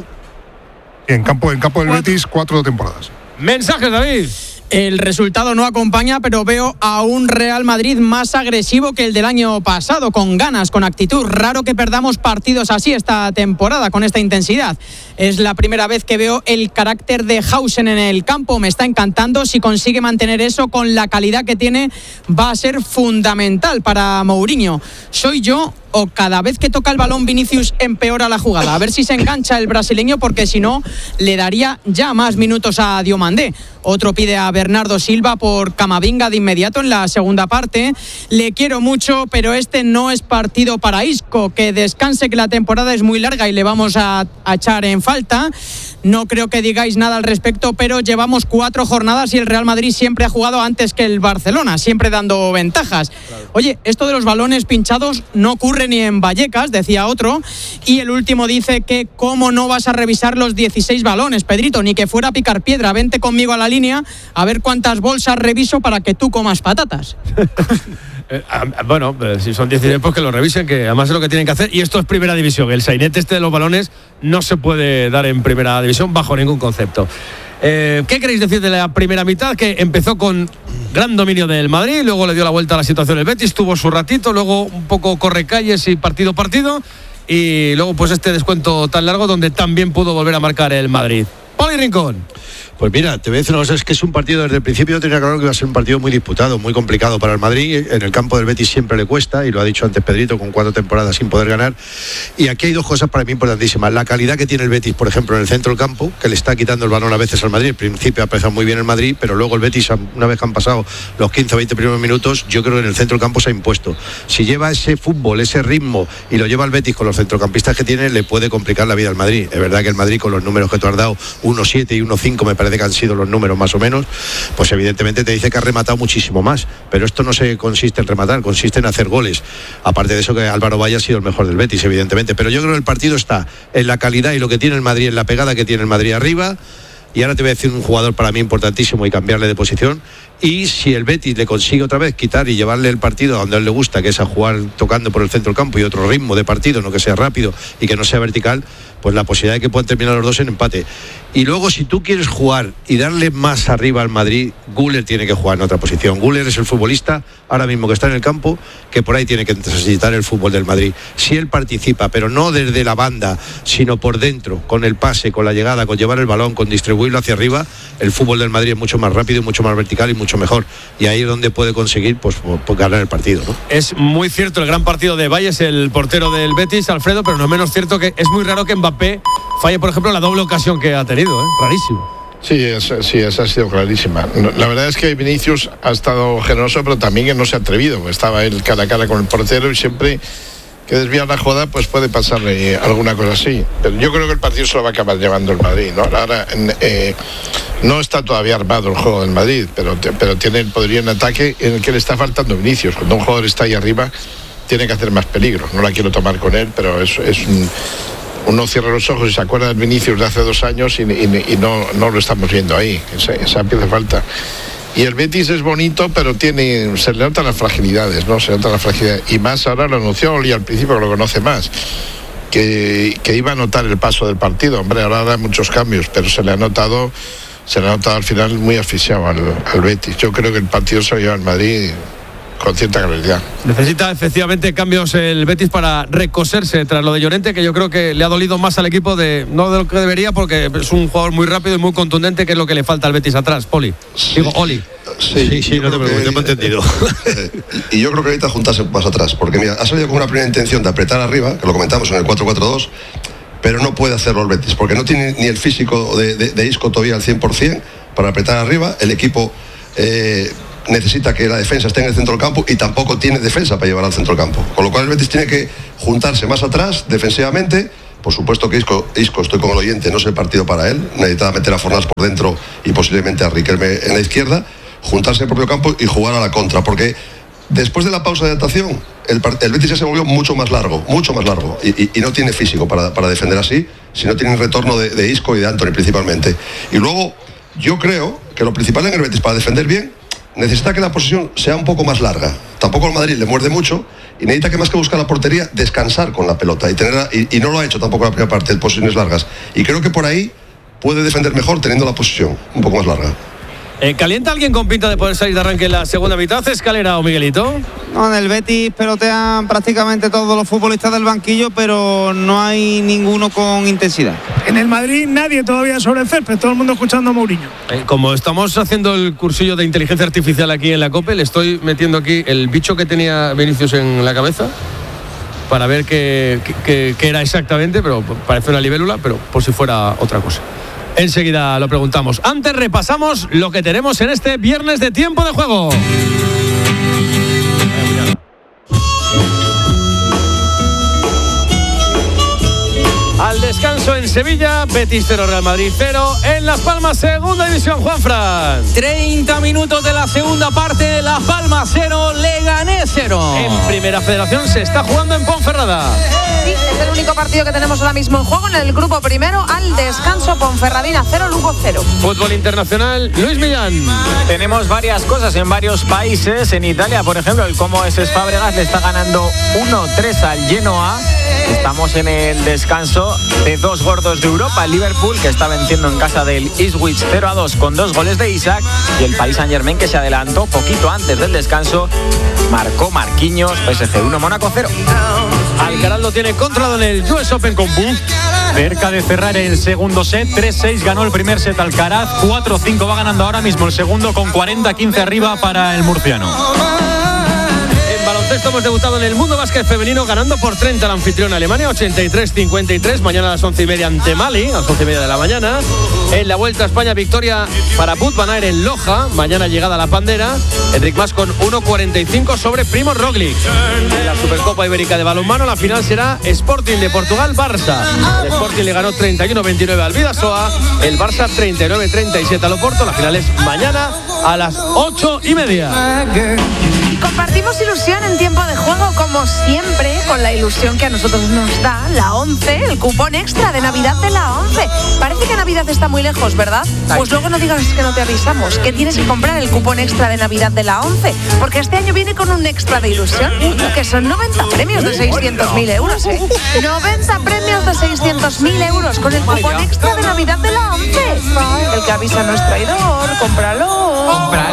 En campo del Betis, 4 temporadas. Mensajes, David. El resultado no acompaña, pero veo a un Real Madrid más agresivo que el del año pasado, con ganas, con actitud. Raro que perdamos partidos así esta temporada, con esta intensidad. Es la primera vez que veo el carácter de Hausen en el campo. Me está encantando. Si consigue mantener eso con la calidad que tiene, va a ser fundamental para Mourinho. ¿Soy yo o cada vez que toca el balón Vinicius empeora la jugada? A ver si se engancha el brasileño, porque si no, le daría ya más minutos a Diomandé. Otro pide a Bernardo Silva por Camavinga de inmediato en la segunda parte. Le quiero mucho, pero este no es partido para Isco. Que descanse, que la temporada es muy larga y le vamos a echar en falta. No creo que digáis nada al respecto, pero llevamos 4 jornadas y el Real Madrid siempre ha jugado antes que el Barcelona, siempre dando ventajas. Oye, esto de los balones pinchados no ocurre ni en Vallecas, decía otro. Y el último dice que cómo no vas a revisar los 16 balones, Pedrito, ni que fuera a picar piedra. Vente conmigo a la línea a ver cuántas bolsas reviso para que tú comas patatas. Bueno, si son 19, pues que lo revisen, que además es lo que tienen que hacer. Y esto es primera división. El sainete este de los balones no se puede dar en primera división bajo ningún concepto. ¿Qué queréis decir de la primera mitad? Que empezó con gran dominio del Madrid, luego le dio la vuelta a la situación el Betis, tuvo su ratito, luego un poco correcalles y partido, y luego pues este descuento tan largo donde también pudo volver a marcar el Madrid. Poli Rincón. Pues mira, te voy a decir una cosa, es que es un partido desde el principio, tenía claro que iba a ser un partido muy disputado, muy complicado para el Madrid. En el campo del Betis siempre le cuesta, y lo ha dicho antes Pedrito, con 4 temporadas sin poder ganar. Y aquí hay 2 cosas para mí importantísimas. La calidad que tiene el Betis, por ejemplo, en el centro del campo, que le está quitando el balón a veces al Madrid. Al principio ha empezado muy bien el Madrid, pero luego el Betis, una vez que han pasado los 15 o 20 primeros minutos, yo creo que en el centro del campo se ha impuesto. Si lleva ese fútbol, ese ritmo, y lo lleva el Betis con los centrocampistas que tiene, le puede complicar la vida al Madrid. Es verdad que el Madrid, con los números que tú has dado, 1-7 y 1-5, me parece que han sido los números más o menos, pues evidentemente te dice que ha rematado muchísimo más, pero esto no se consiste en rematar, consiste en hacer goles. Aparte de eso, que Álvaro Valle ha sido el mejor del Betis, evidentemente, pero yo creo que el partido está en la calidad y lo que tiene el Madrid, en la pegada que tiene el Madrid arriba. Y ahora te voy a decir un jugador para mí importantísimo y cambiarle de posición. Y si el Betis le consigue otra vez quitar y llevarle el partido a donde a él le gusta, que es a jugar tocando por el centro del campo y otro ritmo de partido, no que sea rápido y que no sea vertical, pues la posibilidad de que puedan terminar los dos en empate. Y luego, si tú quieres jugar y darle más arriba al Madrid, Güler tiene que jugar en otra posición. Güler es el futbolista ahora mismo que está en el campo, que por ahí tiene que necesitar el fútbol del Madrid. Si él participa, pero no desde la banda, sino por dentro, con el pase, con la llegada, con llevar el balón, con distribuirlo hacia arriba, el fútbol del Madrid es mucho más rápido, mucho más vertical y mucho mejor. Y ahí es donde puede conseguir pues ganar el partido, ¿no? Es muy cierto el gran partido de Valles, el portero del Betis, Alfredo, pero no menos cierto que es muy raro que Mbappé falle, por ejemplo, la doble ocasión que ha tenido, ¿eh? Rarísimo. Sí, esa ha sido clarísima. La verdad es que Vinicius ha estado generoso, pero también que no se ha atrevido. Estaba él cara a cara con el portero y siempre que desvía la jugada, pues puede pasarle alguna cosa así. Pero yo creo que el partido se lo va a acabar llevando el Madrid, ¿no? Ahora no está todavía armado el juego del Madrid, pero tiene el poderío en ataque en el que le está faltando Vinicius. Cuando un jugador está ahí arriba, tiene que hacer más peligro. No la quiero tomar con él, pero uno cierra los ojos y se acuerda del Vinicius de hace 2 años y no lo estamos viendo ahí. Esa pieza falta. Y el Betis es bonito, pero se le notan las fragilidades, ¿no? Se nota la fragilidad. Y más ahora lo anunció Oli al principio, que lo conoce más. que iba a notar el paso del partido. Hombre, ahora hay muchos cambios, pero se le ha notado al final muy asfixiado al Betis. Yo creo que el partido se lo lleva al Madrid con cierta claridad. Necesita efectivamente cambios el Betis para recoserse tras lo de Llorente, que yo creo que le ha dolido más al equipo no de lo que debería, porque es un jugador muy rápido y muy contundente, que es lo que le falta al Betis atrás. Oli. Sí, no te preocupes, te hemos entendido. Y yo creo que necesita juntarse más atrás, porque mira, ha salido con una primera intención de apretar arriba, que lo comentamos en el 4-4-2, pero no puede hacerlo el Betis, porque no tiene ni el físico de Isco todavía al 100% para apretar arriba. El equipo necesita que la defensa esté en el centro del campo y tampoco tiene defensa para llevar al centro del campo, con lo cual el Betis tiene que juntarse más atrás defensivamente. Por supuesto que Isco, estoy con el oyente, no es el partido para él, necesita meter a Fornals por dentro y posiblemente a Riquelme en la izquierda, juntarse en el propio campo y jugar a la contra, porque después de la pausa de adaptación el Betis ya se volvió mucho más largo y no tiene físico para defender así, si no tiene el retorno de Isco y de Antony principalmente. Y luego yo creo que lo principal en el Betis para defender bien necesita que la posesión sea un poco más larga. Tampoco el Madrid le muerde mucho y necesita que, más que buscar la portería, descansar con la pelota y no lo ha hecho tampoco en la primera parte de posiciones largas, y creo que por ahí puede defender mejor teniendo la posesión un poco más larga. ¿Calienta alguien con pinta de poder salir de arranque en la segunda mitad, Escalera o Miguelito? No, en el Betis pelotean prácticamente todos los futbolistas del banquillo, pero no hay ninguno con intensidad. En el Madrid nadie todavía sobre el césped, todo el mundo escuchando a Mourinho. Como estamos haciendo el cursillo de inteligencia artificial aquí en la COPE, le estoy metiendo aquí el bicho que tenía Vinicius en la cabeza para ver qué era exactamente, pero parece una libélula, pero por si fuera otra cosa. Enseguida lo preguntamos. Antes repasamos lo que tenemos en este viernes de tiempo de juego. Al descanso en Sevilla, Betis 0, Real Madrid 0. En Las Palmas, segunda división, Juanfran. 30 minutos de la segunda parte, Las Palmas 0, Leganés 0. En Primera Federación se está jugando en Ponferrada. Sí, es el único partido que tenemos ahora mismo en juego en el grupo primero. Al descanso, Ponferradina 0, Lugo 0. Fútbol internacional, Luis Millán. Tenemos varias cosas en varios países. En Italia, por ejemplo, el Como es Fábregas le está ganando 1-3 al Genoa. Estamos en el descanso de dos gordos de Europa, el Liverpool, que está venciendo en casa del Ipswich 0-2 con 2 goles de Isaac, y el Paris Saint-Germain, que se adelantó poquito antes del descanso, marcó Marquinhos, PSG 1, Mónaco 0. Alcaraz lo tiene controlado en el US Open con Bull. Cerca de cerrar el segundo set, 3-6 ganó el primer set Alcaraz, 4-5 va ganando ahora mismo el segundo con 40-15 arriba para el murciano. Baloncesto hemos debutado en el Mundo Básquet Femenino ganando por 30 al anfitrión Alemania, 83-53. Mañana a las 11:30 ante Mali, a las 11:30 de la mañana. En la Vuelta a España, victoria para Wout van Aert en Loja. Mañana llegada a la Pandera. Enric Mas con 1.45 sobre Primo Roglic. En la Supercopa Ibérica de Balonmano, la final será Sporting de Portugal-Barça. El Sporting le ganó 31-29 al Bidasoa. El Barça 39-37 al Oporto. La final es mañana a las 8:30. Compartimos ilusión en tiempo de juego, como siempre, con la ilusión que a nosotros nos da la 11, el cupón extra de Navidad de la 11. Parece que Navidad está muy lejos, ¿verdad? Pues luego no digas que no te avisamos, que tienes que comprar el cupón extra de Navidad de la 11, porque este año viene con un extra de ilusión, que son 90 premios de 600.000 euros, ¿eh? 90 premios de 600.000 euros con el cupón extra de Navidad de la 11. El que avisa no es traidor, cómpralo.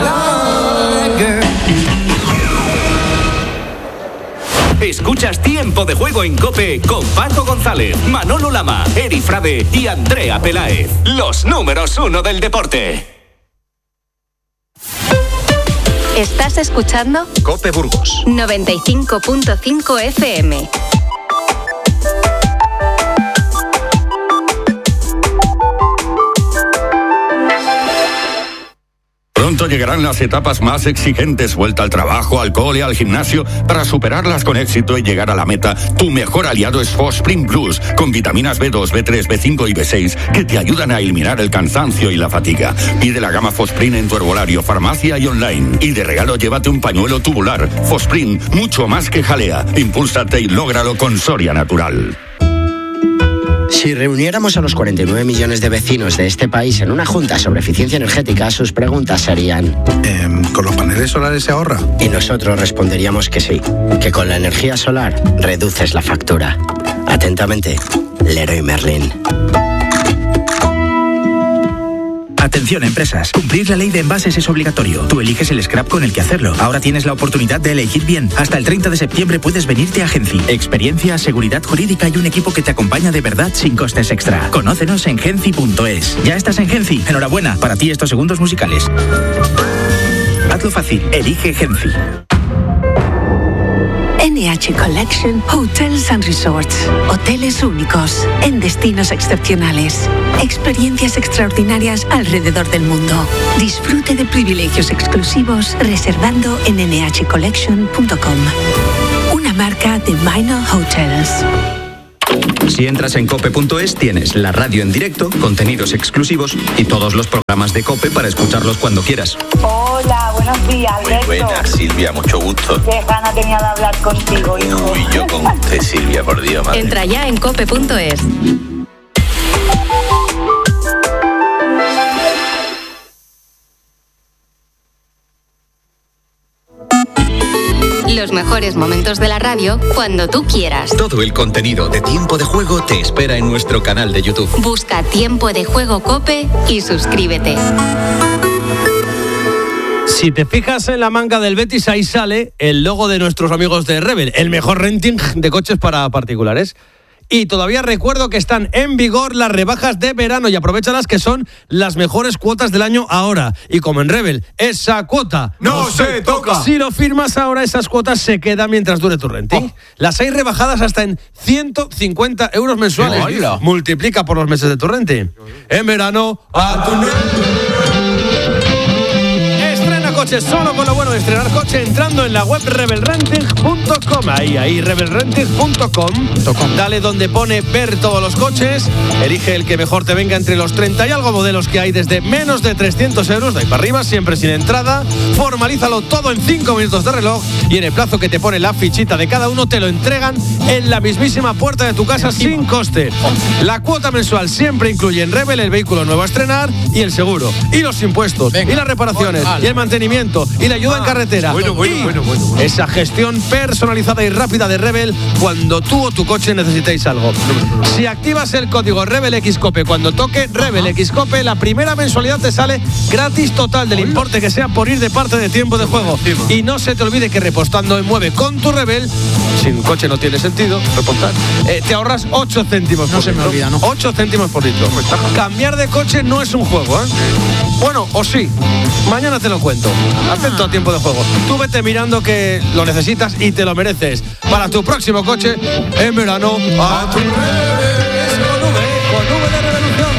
Escuchas Tiempo de Juego en COPE con Paco González, Manolo Lama, Eri Frade y Andrea Peláez. Los números 1 del deporte. ¿Estás escuchando? COPE Burgos 95.5 FM. Pronto llegarán las etapas más exigentes, vuelta al trabajo, al cole, al gimnasio. Para superarlas con éxito y llegar a la meta, tu mejor aliado es Fosprin Plus, con vitaminas B2, B3, B5 y B6, que te ayudan a eliminar el cansancio y la fatiga. Pide la gama Fosprin en tu herbolario, farmacia y online. Y de regalo llévate un pañuelo tubular. Fosprin, mucho más que jalea. Impúlsate y lógralo con Soria Natural. Si reuniéramos a los 49 millones de vecinos de este país en una junta sobre eficiencia energética, sus preguntas serían... ¿Con los paneles solares se ahorra? Y nosotros responderíamos que sí, que con la energía solar reduces la factura. Atentamente, Leroy Merlin. Atención, empresas. Cumplir la ley de envases es obligatorio. Tú eliges el scrap con el que hacerlo. Ahora tienes la oportunidad de elegir bien. Hasta el 30 de septiembre puedes venirte a Genci. Experiencia, seguridad jurídica y un equipo que te acompaña de verdad sin costes extra. Conócenos en genci.es. ¿Ya estás en Genci? Enhorabuena. Para ti estos segundos musicales. Hazlo fácil. Elige Genci. NH Collection Hotels and Resorts. Hoteles únicos en destinos excepcionales. Experiencias extraordinarias alrededor del mundo. Disfrute de privilegios exclusivos reservando en nhcollection.com. Una marca de Minor Hotels. Si entras en cope.es tienes la radio en directo, contenidos exclusivos y todos los programas de COPE para escucharlos cuando quieras. Hola, buenos días, Alberto. Muy buenas, Silvia, mucho gusto. Qué gana tenía de hablar contigo, hijo. Uy, yo con usted, Silvia, por Dios, madre. Entra ya en cope.es. Los mejores momentos de la radio cuando tú quieras. Todo el contenido de Tiempo de Juego te espera en nuestro canal de YouTube. Busca Tiempo de Juego COPE y suscríbete. Si te fijas en la manga del Betis, ahí sale el logo de nuestros amigos de Rebel, el mejor renting de coches para particulares. Y todavía recuerdo que están en vigor las rebajas de verano y aprovéchalas, que son las mejores cuotas del año ahora. Y como en Rebel, esa cuota no se toca. Si lo firmas ahora, esas cuotas se quedan mientras dure tu renting. Las hay rebajadas hasta en 150 euros mensuales. ¡Hola! Multiplica por los meses de tu renting. En verano, a tu coches solo con lo bueno de estrenar coche entrando en la web rebelrenting.com. Ahí, rebelrenting.com. Dale donde pone ver todos los coches. Elige el que mejor te venga entre los 30 y algo modelos que hay desde menos de 300 euros. De ahí para arriba, siempre sin entrada. Formalízalo todo en 5 minutos de reloj y en el plazo que te pone la fichita de cada uno te lo entregan en la mismísima puerta de tu casa sin coste. La cuota mensual siempre incluye en Rebel el vehículo nuevo a estrenar y el seguro y los impuestos y las reparaciones y el mantenimiento y la ayuda en carretera. Bueno. Esa gestión personalizada y rápida de Rebel cuando tú o tu coche necesitéis algo. Si activas el código RebelXCOPE cuando toque RebelXCOPE, la primera mensualidad te sale gratis total del importe que sea por ir de parte de Tiempo de Juego. Y no se te olvide que repostando en Mueve con tu Rebel, sin coche no tiene sentido repostar, te ahorras 8 céntimos por litro. No se me olvida, ¿no? 8 céntimos por litro. Cambiar de coche no es un juego, ¿eh? Bueno, o sí. Mañana te lo cuento. Atento a Tiempo de Juego. Tú vete mirando que lo necesitas y te lo mereces. Para tu próximo coche, en verano, a tu con V de Revolución.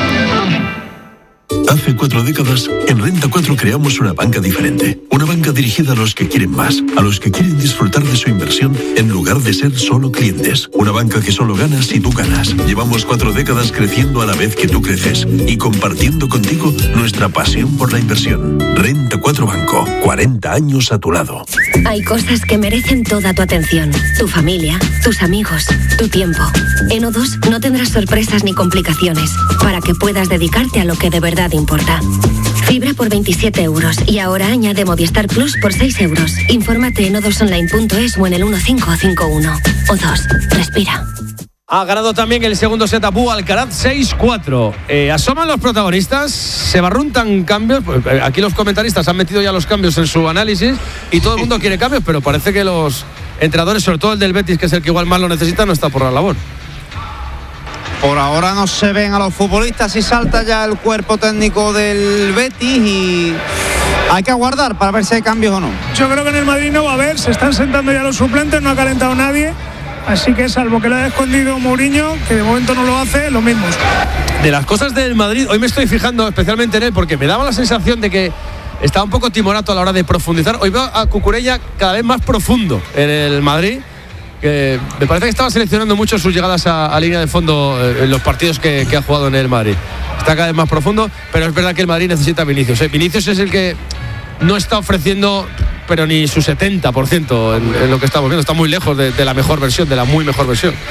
Hace 4 décadas, en Renta 4 creamos una banca diferente. Una banca dirigida a los que quieren más, a los que quieren disfrutar de su inversión en lugar de ser solo clientes. Una banca que solo gana si tú ganas. Llevamos 4 décadas creciendo a la vez que tú creces y compartiendo contigo nuestra pasión por la inversión. Renta 4 Banco, 40 años a tu lado. Hay cosas que merecen toda tu atención. Tu familia, tus amigos, tu tiempo. En O2 no tendrás sorpresas ni complicaciones para que puedas dedicarte a lo que de verdad importa. Fibra por 27 euros y ahora añade Movistar Plus por 6 euros. Infórmate en o2online.es o en el 1551. O2, respira. Ha ganado también el segundo set a Bú Alcaraz 6-4. Asoman los protagonistas, se barruntan cambios. Aquí los comentaristas han metido ya los cambios en su análisis y todo el mundo quiere cambios, pero parece que los entrenadores, sobre todo el del Betis, que es el que igual más lo necesita, no está por la labor. Por ahora no se ven a los futbolistas y salta ya el cuerpo técnico del Betis y hay que aguardar para ver si hay cambios o no. Yo creo que en el Madrid no va a haber, se están sentando ya los suplentes, no ha calentado nadie, así que salvo que lo haya escondido Mourinho, que de momento no lo hace, lo mismo. De las cosas del Madrid, hoy me estoy fijando especialmente en él porque me daba la sensación de que estaba un poco timorato a la hora de profundizar. Hoy veo a Cucurella cada vez más profundo en el Madrid. Que me parece que estaba seleccionando mucho sus llegadas a línea de fondo en los partidos que ha jugado en el Madrid. Está cada vez más profundo, pero es verdad que el Madrid necesita a Vinicius. Vinicius es el que no está ofreciendo, pero ni su 70% en lo que estamos viendo. Está muy lejos de la mejor versión, de la muy mejor versión.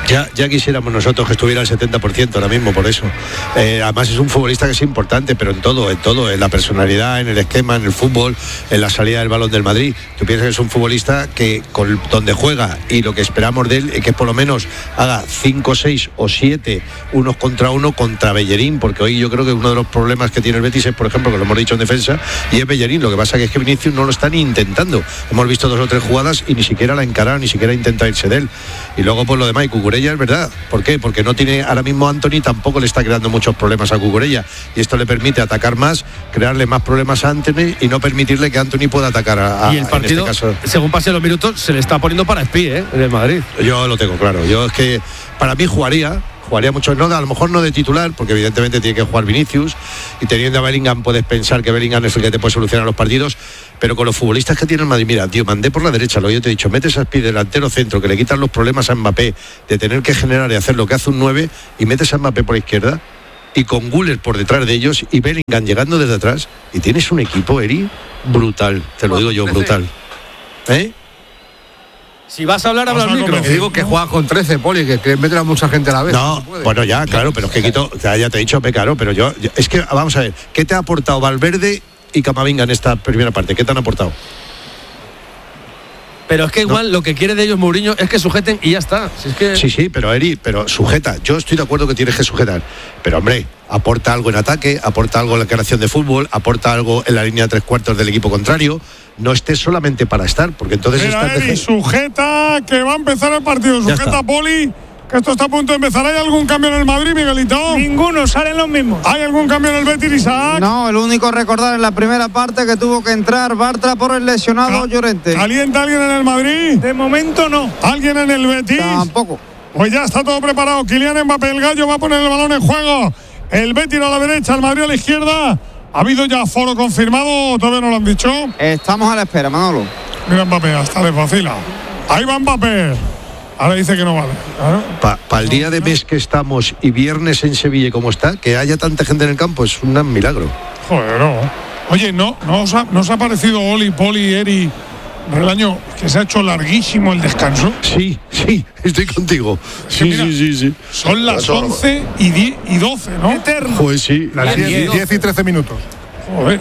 Ya quisiéramos nosotros que estuviera al 70% ahora mismo, por eso. Además es un futbolista que es importante, pero en todo, en la personalidad, en el esquema, en el fútbol, en la salida del balón del Madrid. Tú piensas que es un futbolista que con donde juega y lo que esperamos de él es que por lo menos haga 5, 6 o 7 unos contra uno contra Bellerín, porque hoy yo creo que uno de los problemas que tiene el Betis es, por ejemplo, que lo hemos dicho en defensa, y es Bellerín. Lo que pasa es que Vinicius no lo está ni intentando. Hemos visto 2 o 3 jugadas y ni siquiera la ha encarado, ni siquiera intenta irse de él. Y luego pues lo demás, y Cucurella es verdad. ¿Por qué? Porque no tiene, ahora mismo Antony tampoco le está creando muchos problemas a Cucurella, y esto le permite atacar más, crearle más problemas a Antony y no permitirle que Antony pueda atacar a y el partido, en este caso, según pasen los minutos, se le está poniendo para espí, en el Madrid. Yo lo tengo claro. Yo es que para mí jugaría mucho, no, a lo mejor no de titular, porque evidentemente tiene que jugar Vinicius, y teniendo a Bellingham puedes pensar que Bellingham es el que te puede solucionar los partidos, pero con los futbolistas que tiene el Madrid, mira, tío, mandé por la derecha, lo yo te he dicho, metes a Aspi delantero centro, que le quitan los problemas a Mbappé de tener que generar y hacer lo que hace un 9, y metes a Mbappé por la izquierda y con Güler por detrás de ellos y Bellingham llegando desde atrás, y tienes un equipo, Eri, brutal, te lo digo yo, brutal. Si vas a hablar, habla al micro. Te digo que juega con 13, Poli, que meten a mucha gente a la vez. No, bueno, ya, claro, pero es que quito, ya te he dicho, claro, pero yo, es que, vamos a ver, ¿qué te ha aportado Valverde y Camavinga en esta primera parte? ¿Qué te han aportado? Pero es que igual lo que quiere de ellos Mourinho es que sujeten y ya está. Si es que... Sí, pero Eri, pero sujeta. Yo estoy de acuerdo que tienes que sujetar. Pero hombre, aporta algo en ataque, aporta algo en la creación de fútbol, aporta algo en la línea de 3/4 del equipo contrario. No estés solamente para estar, porque entonces Mira, Eri, sujeta, que va a empezar el partido. Sujeta, Poli, que esto está a punto de empezar. ¿Hay algún cambio en el Madrid, Miguelito? Ninguno, salen los mismos. ¿Hay algún cambio en el Betis, Isaac? No, el único recordar en la primera parte que tuvo que entrar Bartra por el lesionado Llorente. ¿Calienta alguien en el Madrid? De momento no. ¿Alguien en el Betis? Tampoco. Pues ya está todo preparado. Kylian Mbappé, el gallo, va a poner el balón en juego. El Betis a la derecha, el Madrid a la izquierda. ¿Ha habido ya foro confirmado? ¿Todavía no lo han dicho? Estamos a la espera, Manolo. Mira Mbappé, hasta le vacila. Ahí va Mbappé. Ahora dice que no vale. Para el día de mes que estamos y viernes en Sevilla, como está, que haya tanta gente en el campo es un milagro. Joder, no. Oye, ¿no os ha parecido Oli, Poli, Eri, el año que se ha hecho larguísimo el descanso? Sí, estoy contigo. Sí. Son las 11 y 12, ¿no? Eterno. Pues sí. Las 10 y 13 minutos. Joder.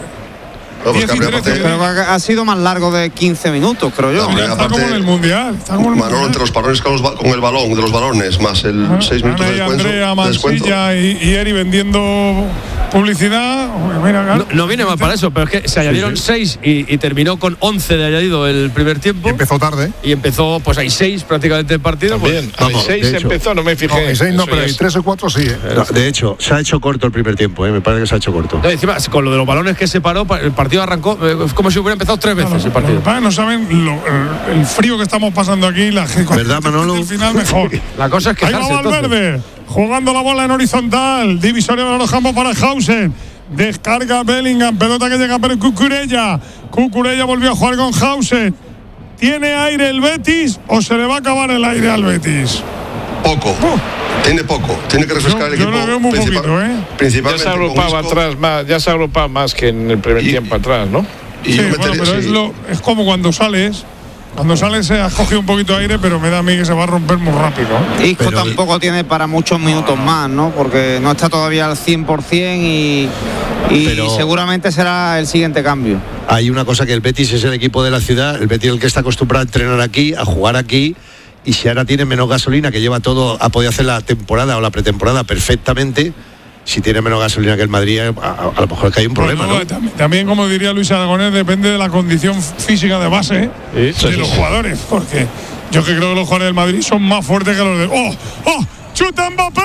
Creo que ha sido más largo de 15 minutos, creo yo. No, está como en el Mundial. Manolo, entre los parones con el balón, de los balones, más el 6 minutos de descuento. Andrea, Mansilla y Eri vendiendo publicidad. Mira, no viene mal para eso, pero es que se añadieron 6 y terminó con 11 de añadido el primer tiempo. Y empezó tarde. Y empezó, pues hay 6 prácticamente el partido. También, pues, hay 6 empezó, no me fijé. No, hay 6 no, pero hay 3 o 4 sí. No, de hecho, se ha hecho corto el primer tiempo, me parece que se ha hecho corto. No, encima, con lo de los balones que se paró, el partido arrancó como si hubiera empezado 3 veces el partido. No saben el frío que estamos pasando aquí. ¿Verdad, Manolo? El final mejor. La cosa es que ahí va Valverde, jugando la bola en horizontal. Divisoria de los campos para Hausen. Descarga Bellingham, pelota que llega para Cucurella. Cucurella volvió a jugar con Hausen. ¿Tiene aire el Betis o se le va a acabar el aire al Betis? Poco. Tiene poco. Tiene que refrescar el equipo. Yo lo veo muy poquito, Principalmente. Ya se agrupaba atrás más, ya se agrupaba más que en el primer tiempo atrás, ¿no? Sí, bueno, pero es como cuando sales. Cuando sales se has cogido un poquito de aire, pero me da a mí que se va a romper muy rápido. Isco tampoco tiene para muchos minutos más, ¿no? Porque no está todavía al 100% y seguramente será el siguiente cambio. Hay una cosa, que el Betis es el equipo de la ciudad, el Betis es el que está acostumbrado a entrenar aquí, a jugar aquí, y si ahora tiene menos gasolina, que lleva todo, ha podido hacer la temporada o la pretemporada perfectamente. Si tiene menos gasolina que el Madrid, a lo mejor es que hay un problema, ¿no? También, como diría Luis Aragonés, depende de la condición física de base de los jugadores. Porque yo que creo que los jugadores del Madrid son más fuertes que los de... ¡Oh! ¡Chuta Mbappé!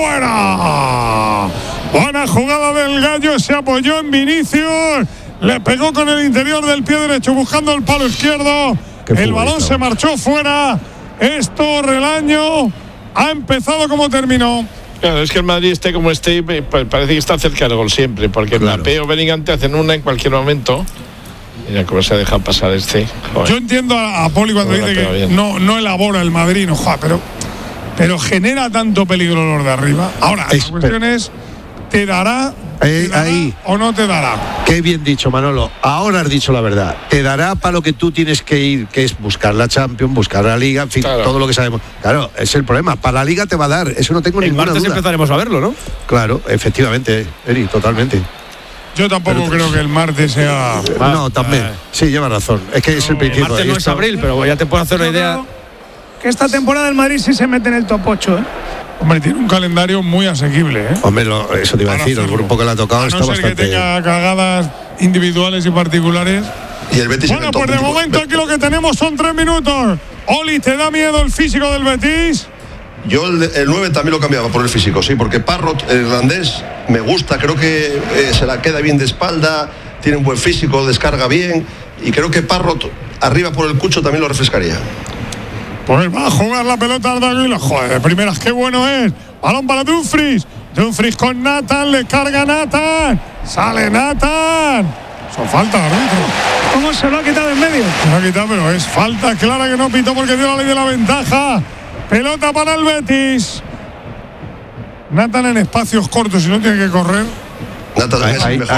¡Fuera! Buena jugada del gallo, se apoyó en Vinicius. Le pegó con el interior del pie derecho buscando el palo izquierdo. El balón se marchó fuera. Esto, Relaño, ha empezado como terminó. Claro, es que el Madrid esté como esté, parece que está cerca del gol siempre, porque Mbappé o Bellingham te hacen una en cualquier momento. Mira cómo se ha dejado pasar este. Joder. Yo entiendo a Poli cuando dice que no elabora el Madrid, no joder, pero genera tanto peligro los de arriba. Ahora, la cuestión es, te dará Ahí. ¿O no te dará? Qué bien dicho, Manolo. Ahora has dicho la verdad. Te dará para lo que tú tienes que ir, que es buscar la Champions, buscar la Liga, en fin, todo lo que sabemos. Claro, es el problema. Para la Liga te va a dar, eso no tengo ninguna duda. El martes empezaremos a verlo, ¿no? Claro, efectivamente, Eri, totalmente. Yo tampoco creo que el martes sea... No, también. Sí, lleva razón. Es que es el principio. El martes no es abril, pero ya te puedo hacer una idea. Que esta temporada el Madrid sí se mete en el top 8, ¿eh? Hombre, tiene un calendario muy asequible, ¿eh? Hombre, eso te iba a decir, el grupo que le ha tocado está bastante... que tenga cagadas individuales y particulares. Y el Betis... Bueno, pues de momento aquí lo que tenemos son 3 minutos. Oli, ¿te da miedo el físico del Betis? Yo el 9 también lo cambiaba por el físico, sí, porque Parrot, el irlandés, me gusta, creo que se la queda bien de espalda, tiene un buen físico, descarga bien, y creo que Parrot arriba por el Cucho también lo refrescaría. Pues va a jugar la pelota Arda Güler. Joder, de primeras, qué bueno es. Balón para Dumfries. Dumfries con Nathan, le carga Nathan. Sale Nathan. Eso falta, árbitro. ¿Cómo se lo ha quitado en medio? Se lo ha quitado, pero es falta clara que no pitó porque dio la ley de la ventaja. Pelota para el Betis. Nathan en espacios cortos y no tiene que correr. Nathan es mejor